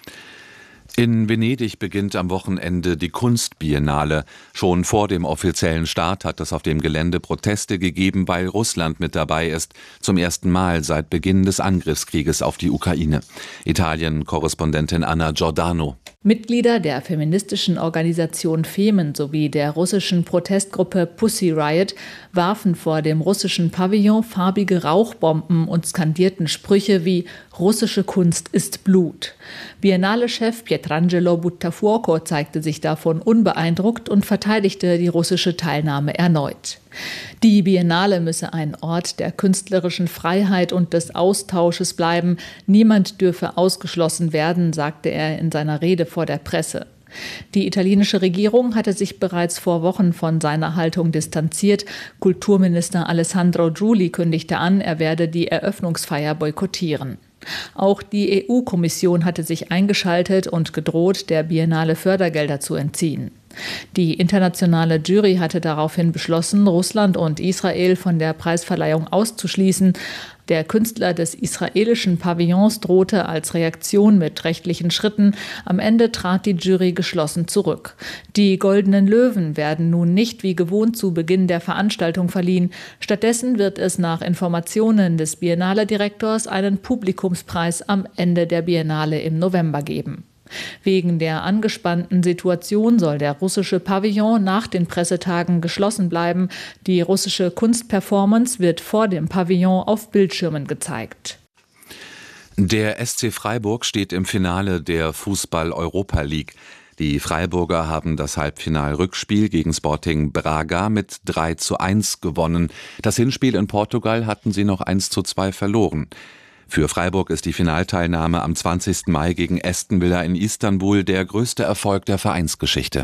In Venedig beginnt am Wochenende die Kunstbiennale. Schon vor dem offiziellen Start hat es auf dem Gelände Proteste gegeben, weil Russland mit dabei ist. Zum ersten Mal seit Beginn des Angriffskrieges auf die Ukraine. Italien-Korrespondentin Anna Giordano. Mitglieder der feministischen Organisation Femen sowie der russischen Protestgruppe Pussy Riot warfen vor dem russischen Pavillon farbige Rauchbomben und skandierten Sprüche wie »Russische Kunst ist Blut«. Biennale-Chef Pietrangelo Buttafuoco zeigte sich davon unbeeindruckt und verteidigte die russische Teilnahme erneut. Die Biennale müsse ein Ort der künstlerischen Freiheit und des Austausches bleiben. Niemand dürfe ausgeschlossen werden, sagte er in seiner Rede vor der Presse. Die italienische Regierung hatte sich bereits vor Wochen von seiner Haltung distanziert. Kulturminister Alessandro Giuli kündigte an, er werde die Eröffnungsfeier boykottieren. Auch die EU-Kommission hatte sich eingeschaltet und gedroht, der Biennale Fördergelder zu entziehen. Die internationale Jury hatte daraufhin beschlossen, Russland und Israel von der Preisverleihung auszuschließen. Der Künstler des israelischen Pavillons drohte als Reaktion mit rechtlichen Schritten. Am Ende trat die Jury geschlossen zurück. Die Goldenen Löwen werden nun nicht wie gewohnt zu Beginn der Veranstaltung verliehen. Stattdessen wird es nach Informationen des Biennale-Direktors einen Publikumspreis am Ende der Biennale im November geben. Wegen der angespannten Situation soll der russische Pavillon nach den Pressetagen geschlossen bleiben. Die russische Kunstperformance wird vor dem Pavillon auf Bildschirmen gezeigt. Der SC Freiburg steht im Finale der Fußball-Europa League. Die Freiburger haben das Halbfinal-Rückspiel gegen Sporting Braga mit 3:1 gewonnen. Das Hinspiel in Portugal hatten sie noch 1:2 verloren. Für Freiburg ist die Finalteilnahme am 20. Mai gegen Aston Villa in Istanbul der größte Erfolg der Vereinsgeschichte.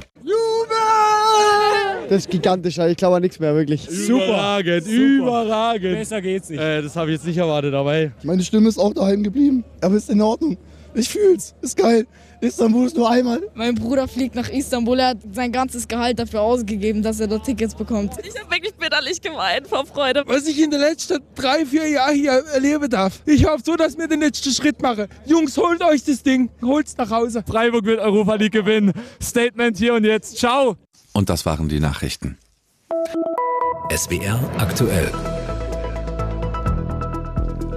Das ist gigantisch, ich glaube an nichts mehr, wirklich. Überragend, überragend. Besser geht's nicht. Das habe ich jetzt nicht erwartet dabei. Meine Stimme ist auch daheim geblieben, aber ist in Ordnung. Ich fühl's, ist geil. Istanbul ist nur einmal. Mein Bruder fliegt nach Istanbul, er hat sein ganzes Gehalt dafür ausgegeben, dass er dort Tickets bekommt. Ich habe wirklich bitterlich geweint vor Freude. Was ich in den letzten 3-4 Jahren hier erleben darf. Ich hoffe so, dass wir den letzten Schritt machen. Jungs, holt euch das Ding, holt's nach Hause. Freiburg wird Europa League gewinnen. Statement hier und jetzt. Ciao. Und das waren die Nachrichten. SWR aktuell.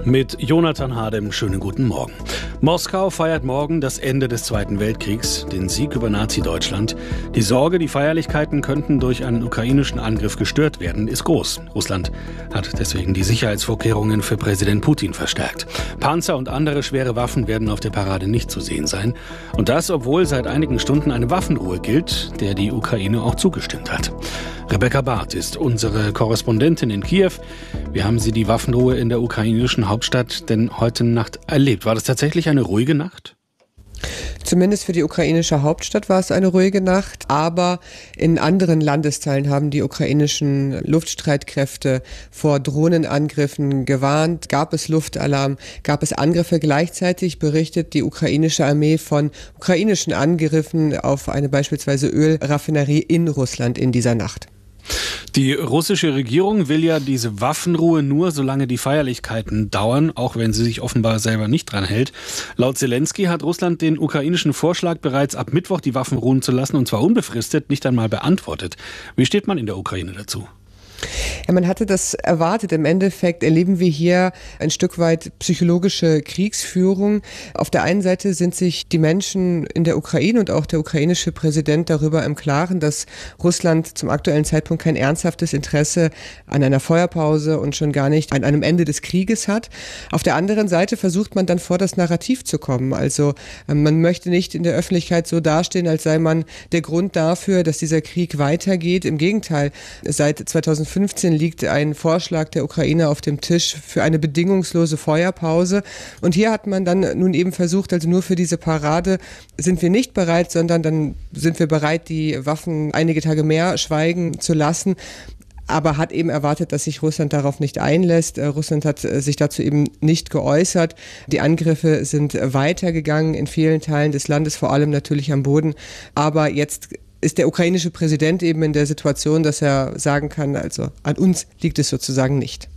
Mit Jonathan Hardem, schönen guten Morgen. Moskau feiert morgen das Ende des Zweiten Weltkriegs, den Sieg über Nazi-Deutschland. Die Sorge, die Feierlichkeiten könnten durch einen ukrainischen Angriff gestört werden, ist groß. Russland hat deswegen die Sicherheitsvorkehrungen für Präsident Putin verstärkt. Panzer und andere schwere Waffen werden auf der Parade nicht zu sehen sein. Und das, obwohl seit einigen Stunden eine Waffenruhe gilt, der die Ukraine auch zugestimmt hat. Rebecca Barth ist unsere Korrespondentin in Kiew. Wie haben Sie die Waffenruhe in der ukrainischen Hauptstadt denn heute Nacht erlebt? War das tatsächlich eine ruhige Nacht? Zumindest für die ukrainische Hauptstadt war es eine ruhige Nacht, aber in anderen Landesteilen haben die ukrainischen Luftstreitkräfte vor Drohnenangriffen gewarnt. Gab es Luftalarm, gab es Angriffe. Gleichzeitig berichtet die ukrainische Armee von ukrainischen Angriffen auf eine beispielsweise Ölraffinerie in Russland in dieser Nacht. Die russische Regierung will ja diese Waffenruhe nur, solange die Feierlichkeiten dauern, auch wenn sie sich offenbar selber nicht dran hält. Laut Zelensky hat Russland den ukrainischen Vorschlag, bereits ab Mittwoch die Waffen ruhen zu lassen, und zwar unbefristet, nicht einmal beantwortet. Wie steht man in der Ukraine dazu? Ja, man hatte das erwartet. Im Endeffekt erleben wir hier ein Stück weit psychologische Kriegsführung. Auf der einen Seite sind sich die Menschen in der Ukraine und auch der ukrainische Präsident darüber im Klaren, dass Russland zum aktuellen Zeitpunkt kein ernsthaftes Interesse an einer Feuerpause und schon gar nicht an einem Ende des Krieges hat. Auf der anderen Seite versucht man dann vor das Narrativ zu kommen. Also man möchte nicht in der Öffentlichkeit so dastehen, als sei man der Grund dafür, dass dieser Krieg weitergeht. Im Gegenteil, seit 2015 liegt ein Vorschlag der Ukraine auf dem Tisch für eine bedingungslose Feuerpause. Und hier hat man dann nun eben versucht, also nur für diese Parade sind wir nicht bereit, sondern dann sind wir bereit, die Waffen einige Tage mehr schweigen zu lassen. Aber hat eben erwartet, dass sich Russland darauf nicht einlässt. Russland hat sich dazu eben nicht geäußert. Die Angriffe sind weitergegangen in vielen Teilen des Landes, vor allem natürlich am Boden. Aber jetzt ist der ukrainische Präsident eben in der Situation, dass er sagen kann, also an uns liegt es sozusagen nicht.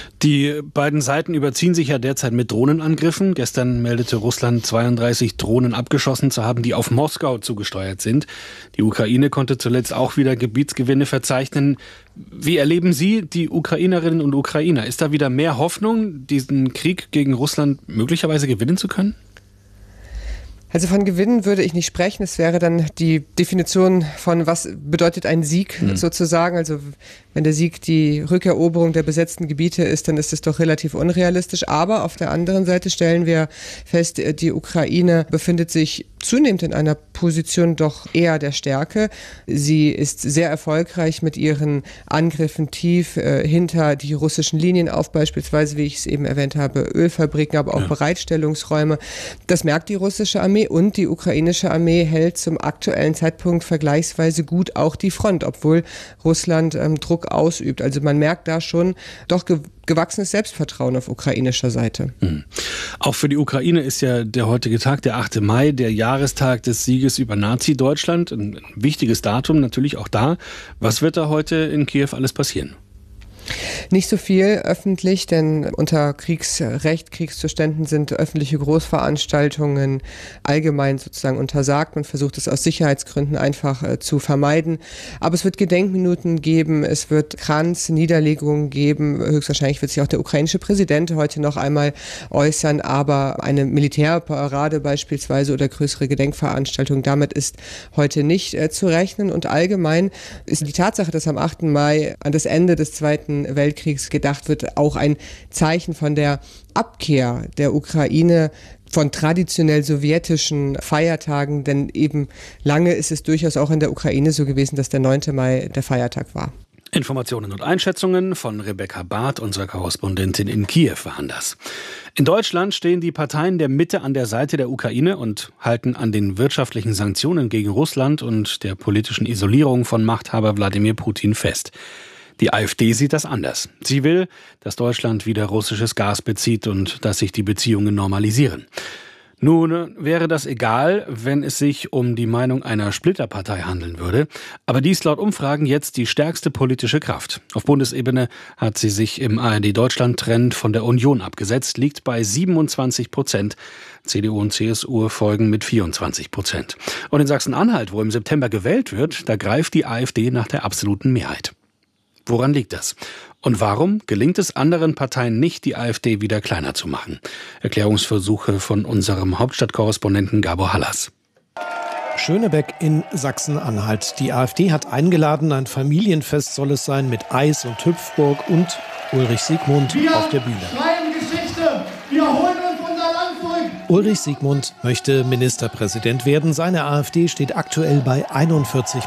Die beiden Seiten überziehen sich ja derzeit mit Drohnenangriffen. Gestern meldete Russland 32 Drohnen abgeschossen zu haben, die auf Moskau zugesteuert sind. Die Ukraine konnte zuletzt auch wieder Gebietsgewinne verzeichnen. Wie erleben Sie die Ukrainerinnen und Ukrainer? Ist da wieder mehr Hoffnung, diesen Krieg gegen Russland möglicherweise gewinnen zu können? Also von Gewinnen würde ich nicht sprechen. Es wäre dann die Definition von, was bedeutet ein Sieg sozusagen. Also wenn der Sieg die Rückeroberung der besetzten Gebiete ist, dann ist es doch relativ unrealistisch. Aber auf der anderen Seite stellen wir fest, die Ukraine befindet sich zunehmend in einer Position doch eher der Stärke. Sie ist sehr erfolgreich mit ihren Angriffen tief hinter die russischen Linien auf, beispielsweise, wie ich es eben erwähnt habe, Ölfabriken, aber auch Bereitstellungsräume. Das merkt die russische Armee und die ukrainische Armee hält zum aktuellen Zeitpunkt vergleichsweise gut auch die Front, obwohl Russland Druck ausübt. Also man merkt da schon doch gewachsenes Selbstvertrauen auf ukrainischer Seite. Auch für die Ukraine ist ja der heutige Tag, der 8. Mai, der Jahrestag des Sieges über Nazi-Deutschland. Ein wichtiges Datum natürlich auch da. Was wird da heute in Kiew alles passieren? Nicht so viel öffentlich, denn unter Kriegsrecht, Kriegszuständen sind öffentliche Großveranstaltungen allgemein sozusagen untersagt. Man versucht es aus Sicherheitsgründen einfach zu vermeiden. Aber es wird Gedenkminuten geben, es wird Kranzniederlegungen geben. Höchstwahrscheinlich wird sich auch der ukrainische Präsident heute noch einmal äußern. Aber eine Militärparade beispielsweise oder größere Gedenkveranstaltungen, damit ist heute nicht zu rechnen. Und allgemein ist die Tatsache, dass am 8. Mai an das Ende des Zweiten Weltkriegs gedacht wird, auch ein Zeichen von der Abkehr der Ukraine von traditionell sowjetischen Feiertagen, denn eben lange ist es durchaus auch in der Ukraine so gewesen, dass der 9. Mai der Feiertag war. Informationen und Einschätzungen von Rebecca Barth, unserer Korrespondentin in Kiew, waren das. In Deutschland stehen die Parteien der Mitte an der Seite der Ukraine und halten an den wirtschaftlichen Sanktionen gegen Russland und der politischen Isolierung von Machthaber Wladimir Putin fest. Die AfD sieht das anders. Sie will, dass Deutschland wieder russisches Gas bezieht und dass sich die Beziehungen normalisieren. Nun wäre das egal, wenn es sich um die Meinung einer Splitterpartei handeln würde. Aber die ist laut Umfragen jetzt die stärkste politische Kraft. Auf Bundesebene hat sie sich im ARD-Deutschland-Trend von der Union abgesetzt, liegt bei 27%. CDU und CSU folgen mit 24%. Und in Sachsen-Anhalt, wo im September gewählt wird, da greift die AfD nach der absoluten Mehrheit. Woran liegt das? Und warum gelingt es anderen Parteien nicht, die AfD wieder kleiner zu machen? Erklärungsversuche von unserem Hauptstadtkorrespondenten Gabor Hallas. Schönebeck in Sachsen-Anhalt. Die AfD hat eingeladen, ein Familienfest soll es sein mit Eis und Hüpfburg und Ulrich Siegmund auf der Bühne. Wir schreiben Geschichte, wir holen uns unser Land zurück. Ulrich Siegmund möchte Ministerpräsident werden. Seine AfD steht aktuell bei 41%.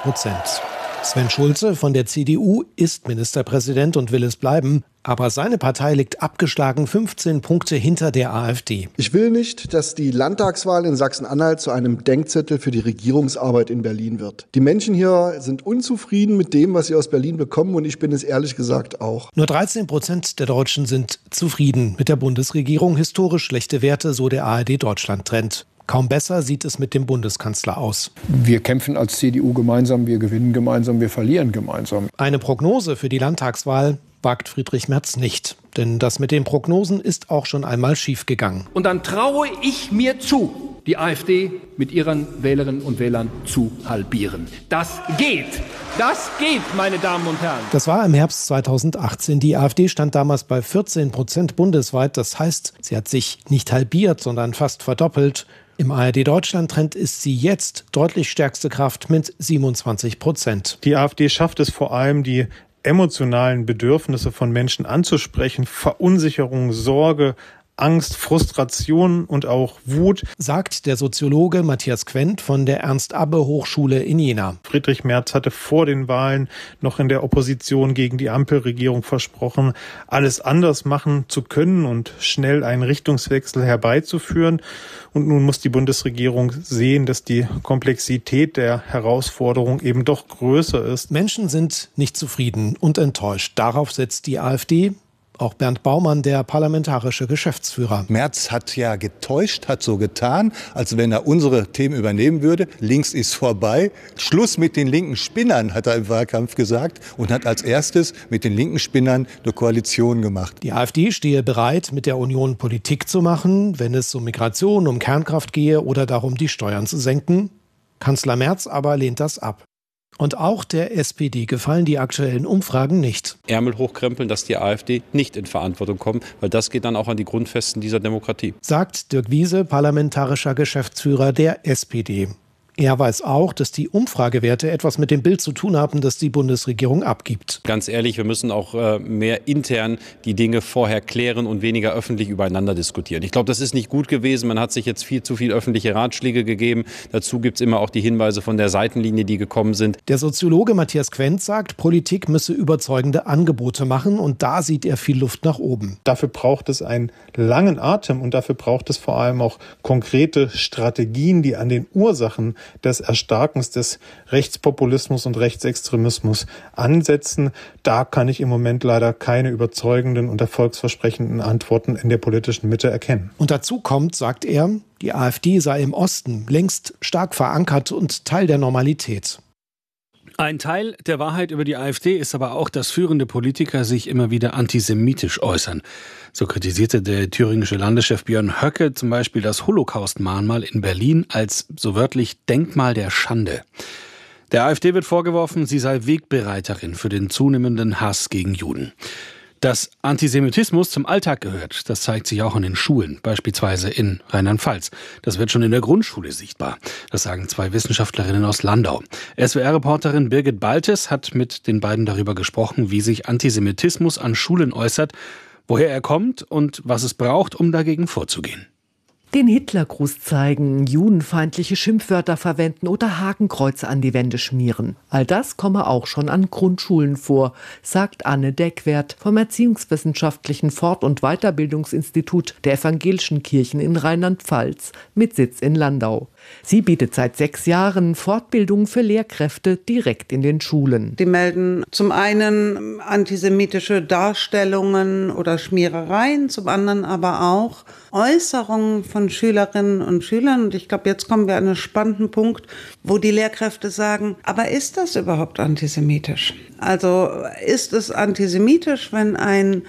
Sven Schulze von der CDU ist Ministerpräsident und will es bleiben. Aber seine Partei liegt abgeschlagen 15 Punkte hinter der AfD. Ich will nicht, dass die Landtagswahl in Sachsen-Anhalt zu einem Denkzettel für die Regierungsarbeit in Berlin wird. Die Menschen hier sind unzufrieden mit dem, was sie aus Berlin bekommen, und ich bin es ehrlich gesagt auch. Nur 13% der Deutschen sind zufrieden mit der Bundesregierung. Historisch schlechte Werte, so der ARD-Deutschland-Trend. Kaum besser sieht es mit dem Bundeskanzler aus. Wir kämpfen als CDU gemeinsam, wir gewinnen gemeinsam, wir verlieren gemeinsam. Eine Prognose für die Landtagswahl wagt Friedrich Merz nicht. Denn das mit den Prognosen ist auch schon einmal schiefgegangen. Und dann traue ich mir zu, die AfD mit ihren Wählerinnen und Wählern zu halbieren. Das geht! Das geht, meine Damen und Herren! Das war im Herbst 2018. Die AfD stand damals bei 14% bundesweit. Das heißt, sie hat sich nicht halbiert, sondern fast verdoppelt. Im ARD-Deutschland-Trend ist sie jetzt deutlich stärkste Kraft mit 27%. Die AfD schafft es vor allem, die emotionalen Bedürfnisse von Menschen anzusprechen. Verunsicherung, Sorge, Angst, Frustration und auch Wut, sagt der Soziologe Matthias Quent von der Ernst-Abbe-Hochschule in Jena. Friedrich Merz hatte vor den Wahlen noch in der Opposition gegen die Ampelregierung versprochen, alles anders machen zu können und schnell einen Richtungswechsel herbeizuführen. Und nun muss die Bundesregierung sehen, dass die Komplexität der Herausforderung eben doch größer ist. Menschen sind nicht zufrieden und enttäuscht. Darauf setzt die AfD. Auch Bernd Baumann, der parlamentarische Geschäftsführer. Merz hat ja getäuscht, hat so getan, als wenn er unsere Themen übernehmen würde. Links ist vorbei. Schluss mit den linken Spinnern, hat er im Wahlkampf gesagt. Und hat als erstes mit den linken Spinnern eine Koalition gemacht. Die AfD stehe bereit, mit der Union Politik zu machen, wenn es um Migration, um Kernkraft gehe oder darum, die Steuern zu senken. Kanzler Merz aber lehnt das ab. Und auch der SPD gefallen die aktuellen Umfragen nicht. Ärmel hochkrempeln, dass die AfD nicht in Verantwortung kommt, weil das geht dann auch an die Grundfesten dieser Demokratie. Sagt Dirk Wiese, parlamentarischer Geschäftsführer der SPD. Er weiß auch, dass die Umfragewerte etwas mit dem Bild zu tun haben, das die Bundesregierung abgibt. Ganz ehrlich, wir müssen auch mehr intern die Dinge vorher klären und weniger öffentlich übereinander diskutieren. Ich glaube, das ist nicht gut gewesen. Man hat sich jetzt viel zu viel öffentliche Ratschläge gegeben. Dazu gibt es immer auch die Hinweise von der Seitenlinie, die gekommen sind. Der Soziologe Matthias Quent sagt, Politik müsse überzeugende Angebote machen, und da sieht er viel Luft nach oben. Dafür braucht es einen langen Atem und dafür braucht es vor allem auch konkrete Strategien, die an den Ursachen des Erstarkens des Rechtspopulismus und Rechtsextremismus ansetzen. Da kann ich im Moment leider keine überzeugenden und erfolgsversprechenden Antworten in der politischen Mitte erkennen. Und dazu kommt, sagt er, die AfD sei im Osten längst stark verankert und Teil der Normalität. Ein Teil der Wahrheit über die AfD ist aber auch, dass führende Politiker sich immer wieder antisemitisch äußern. So kritisierte der thüringische Landeschef Björn Höcke zum Beispiel das Holocaust-Mahnmal in Berlin als so wörtlich Denkmal der Schande. Der AfD wird vorgeworfen, sie sei Wegbereiterin für den zunehmenden Hass gegen Juden. Dass Antisemitismus zum Alltag gehört, das zeigt sich auch in den Schulen, beispielsweise in Rheinland-Pfalz. Das wird schon in der Grundschule sichtbar. Das sagen zwei Wissenschaftlerinnen aus Landau. SWR-Reporterin Birgit Baltes hat mit den beiden darüber gesprochen, wie sich Antisemitismus an Schulen äußert, woher er kommt und was es braucht, um dagegen vorzugehen. Den Hitlergruß zeigen, judenfeindliche Schimpfwörter verwenden oder Hakenkreuze an die Wände schmieren. All das komme auch schon an Grundschulen vor, sagt Anne Deckwert vom Erziehungswissenschaftlichen Fort- und Weiterbildungsinstitut der Evangelischen Kirchen in Rheinland-Pfalz mit Sitz in Landau. Sie bietet seit 6 Jahren Fortbildungen für Lehrkräfte direkt in den Schulen. Die melden zum einen antisemitische Darstellungen oder Schmierereien, zum anderen aber auch Äußerungen von Schülerinnen und Schülern. Und ich glaube, jetzt kommen wir an einen spannenden Punkt, wo die Lehrkräfte sagen, aber ist das überhaupt antisemitisch? Also ist es antisemitisch, wenn ein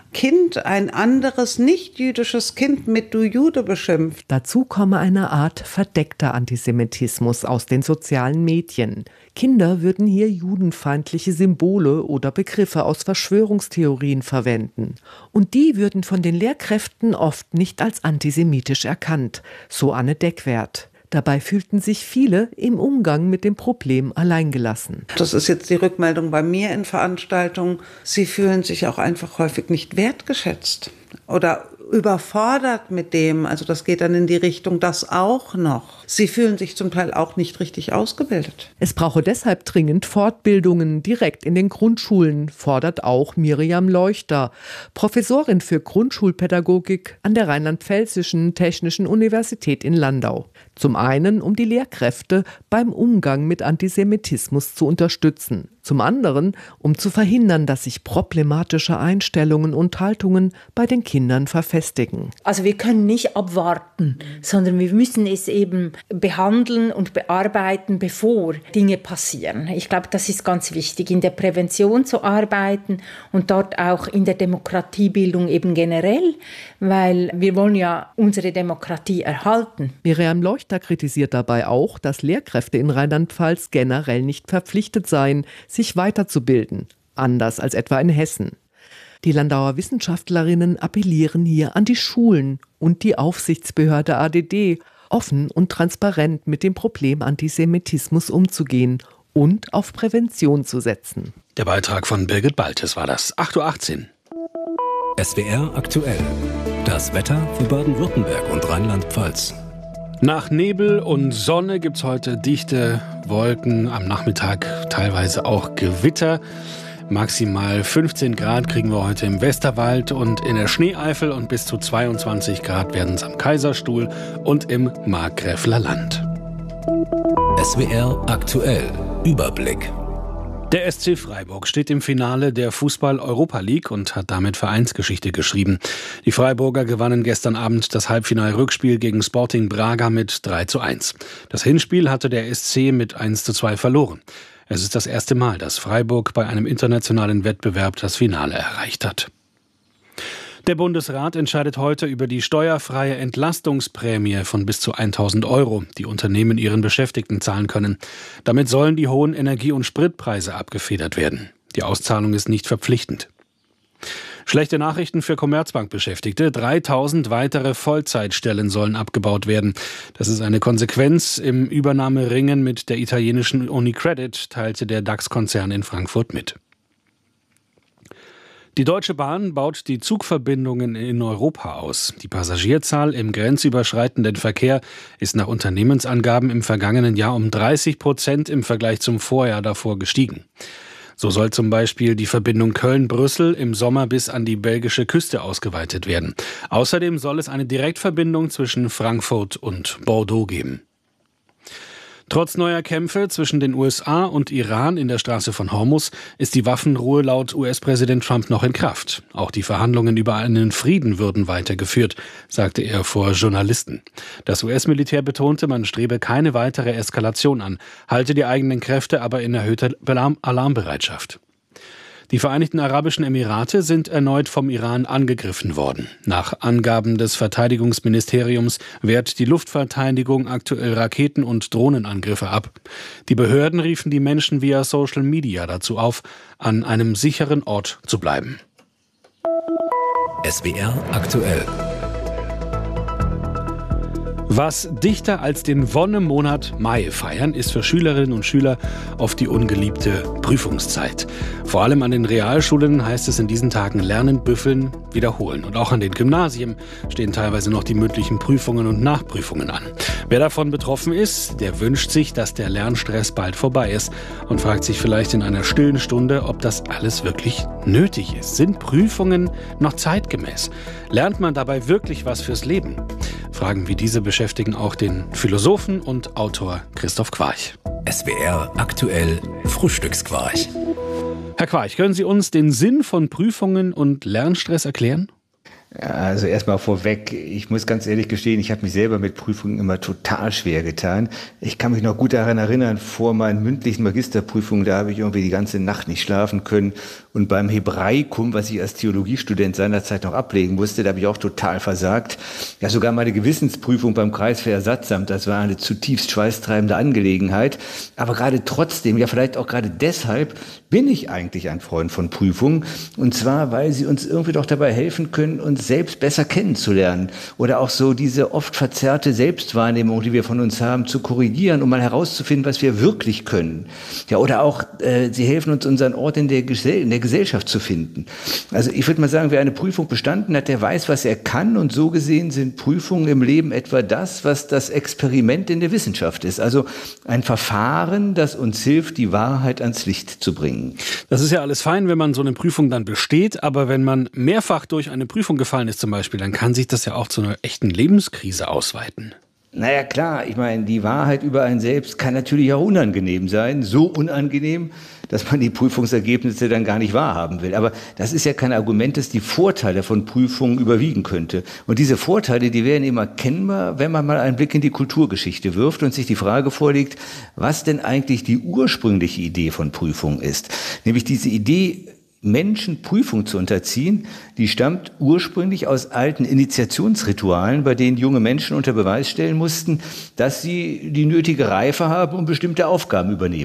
Kind ein anderes nicht-jüdisches Kind mit du Jude beschimpft. Dazu komme eine Art verdeckter Antisemitismus aus den sozialen Medien. Kinder würden hier judenfeindliche Symbole oder Begriffe aus Verschwörungstheorien verwenden. Und die würden von den Lehrkräften oft nicht als antisemitisch erkannt, so Anne Deckwert. Dabei fühlten sich viele im Umgang mit dem Problem alleingelassen. Das ist jetzt die Rückmeldung bei mir in Veranstaltungen. Sie fühlen sich auch einfach häufig nicht wertgeschätzt oder überfordert mit dem. Also das geht dann in die Richtung, das auch noch. Sie fühlen sich zum Teil auch nicht richtig ausgebildet. Es brauche deshalb dringend Fortbildungen direkt in den Grundschulen, fordert auch Miriam Leuchter, Professorin für Grundschulpädagogik an der Rheinland-Pfälzischen Technischen Universität in Landau. Zum einen, um die Lehrkräfte beim Umgang mit Antisemitismus zu unterstützen. Zum anderen, um zu verhindern, dass sich problematische Einstellungen und Haltungen bei den Kindern verfestigen. Also wir können nicht abwarten, sondern wir müssen es eben behandeln und bearbeiten, bevor Dinge passieren. Ich glaube, das ist ganz wichtig, in der Prävention zu arbeiten und dort auch in der Demokratiebildung eben generell, weil wir wollen ja unsere Demokratie erhalten. Miriam Leuchter kritisiert dabei auch, dass Lehrkräfte in Rheinland-Pfalz generell nicht verpflichtet seien, sich weiterzubilden, anders als etwa in Hessen. Die Landauer Wissenschaftlerinnen appellieren hier an die Schulen und die Aufsichtsbehörde ADD, offen und transparent mit dem Problem Antisemitismus umzugehen und auf Prävention zu setzen. Der Beitrag von Birgit Baltes war das. 8:18 Uhr. SWR aktuell. Das Wetter für Baden-Württemberg und Rheinland-Pfalz. Nach Nebel und Sonne gibt's heute dichte Wolken, am Nachmittag teilweise auch Gewitter. Maximal 15 Grad kriegen wir heute im Westerwald und in der Schneeeifel und bis zu 22 Grad werden es am Kaiserstuhl und im Markgräfler Land. SWR aktuell. Überblick. Der SC Freiburg steht im Finale der Fußball-Europa League und hat damit Vereinsgeschichte geschrieben. Die Freiburger gewannen gestern Abend das Halbfinal-Rückspiel gegen Sporting Braga mit 3:1. Das Hinspiel hatte der SC mit 1:2 verloren. Es ist das erste Mal, dass Freiburg bei einem internationalen Wettbewerb das Finale erreicht hat. Der Bundesrat entscheidet heute über die steuerfreie Entlastungsprämie von bis zu 1.000 €, die Unternehmen ihren Beschäftigten zahlen können. Damit sollen die hohen Energie- und Spritpreise abgefedert werden. Die Auszahlung ist nicht verpflichtend. Schlechte Nachrichten für Commerzbank-Beschäftigte. 3.000 weitere Vollzeitstellen sollen abgebaut werden. Das ist eine Konsequenz im Übernahmeringen mit der italienischen UniCredit, teilte der DAX-Konzern in Frankfurt mit. Die Deutsche Bahn baut die Zugverbindungen in Europa aus. Die Passagierzahl im grenzüberschreitenden Verkehr ist nach Unternehmensangaben im vergangenen Jahr um 30% im Vergleich zum Vorjahr davor gestiegen. So soll zum Beispiel die Verbindung Köln-Brüssel im Sommer bis an die belgische Küste ausgeweitet werden. Außerdem soll es eine Direktverbindung zwischen Frankfurt und Bordeaux geben. Trotz neuer Kämpfe zwischen den USA und Iran in der Straße von Hormuz ist die Waffenruhe laut US-Präsident Trump noch in Kraft. Auch die Verhandlungen über einen Frieden würden weitergeführt, sagte er vor Journalisten. Das US-Militär betonte, man strebe keine weitere Eskalation an, halte die eigenen Kräfte aber in erhöhter Alarmbereitschaft. Die Vereinigten Arabischen Emirate sind erneut vom Iran angegriffen worden. Nach Angaben des Verteidigungsministeriums wehrt die Luftverteidigung aktuell Raketen- und Drohnenangriffe ab. Die Behörden riefen die Menschen via Social Media dazu auf, an einem sicheren Ort zu bleiben. SWR aktuell. Was dichter als den Wonnemonat Mai feiern, ist für Schülerinnen und Schüler oft die ungeliebte Prüfungszeit. Vor allem an den Realschulen heißt es in diesen Tagen lernen, büffeln, wiederholen. Und auch an den Gymnasien stehen teilweise noch die mündlichen Prüfungen und Nachprüfungen an. Wer davon betroffen ist, der wünscht sich, dass der Lernstress bald vorbei ist und fragt sich vielleicht in einer stillen Stunde, ob das alles wirklich nötig ist. Sind Prüfungen noch zeitgemäß? Lernt man dabei wirklich was fürs Leben? Fragen wie diese beschäftigen auch den Philosophen und Autor Christoph Quarch. SWR aktuell Frühstücksquarch. Herr Quarch, können Sie uns den Sinn von Prüfungen und Lernstress erklären? Also erstmal vorweg, ich muss ganz ehrlich gestehen, ich habe mich selber mit Prüfungen immer total schwer getan. Ich kann mich noch gut daran erinnern, vor meinen mündlichen Magisterprüfungen, da habe ich irgendwie die ganze Nacht nicht schlafen können Und beim Hebraikum, was ich als Theologiestudent seinerzeit noch ablegen musste, da habe ich auch total versagt. Ja, sogar meine Gewissensprüfung beim Kreiswehrersatzamt, das war eine zutiefst schweißtreibende Angelegenheit. Aber gerade trotzdem, ja vielleicht auch gerade deshalb, bin ich eigentlich ein Freund von Prüfungen. Und zwar, weil sie uns irgendwie doch dabei helfen können, uns selbst besser kennenzulernen. Oder auch so diese oft verzerrte Selbstwahrnehmung, die wir von uns haben, zu korrigieren, um mal herauszufinden, was wir wirklich können. Ja, oder auch, sie helfen uns, unseren Ort in der Gesellschaft zu finden. Also ich würde mal sagen, wer eine Prüfung bestanden hat, der weiß, was er kann. Und so gesehen sind Prüfungen im Leben etwa das, was das Experiment in der Wissenschaft ist. Also ein Verfahren, das uns hilft, die Wahrheit ans Licht zu bringen. Das ist ja alles fein, wenn man so eine Prüfung dann besteht, aber wenn man mehrfach durch eine Prüfung gefallen ist zum Beispiel, dann kann sich das ja auch zu einer echten Lebenskrise ausweiten. Naja, klar, ich meine, die Wahrheit über einen selbst kann natürlich auch unangenehm sein. So unangenehm, dass man die Prüfungsergebnisse dann gar nicht wahrhaben will. Aber das ist ja kein Argument, dass die Vorteile von Prüfungen überwiegen könnte. Und diese Vorteile, die werden immer erkennbar, wenn man mal einen Blick in die Kulturgeschichte wirft und sich die Frage vorlegt, was denn eigentlich die ursprüngliche Idee von Prüfungen ist. Nämlich diese Idee, Menschen Prüfung zu unterziehen, die stammt ursprünglich aus alten Initiationsritualen, bei denen junge Menschen unter Beweis stellen mussten, dass sie die nötige Reife haben, um bestimmte Aufgaben übernehmen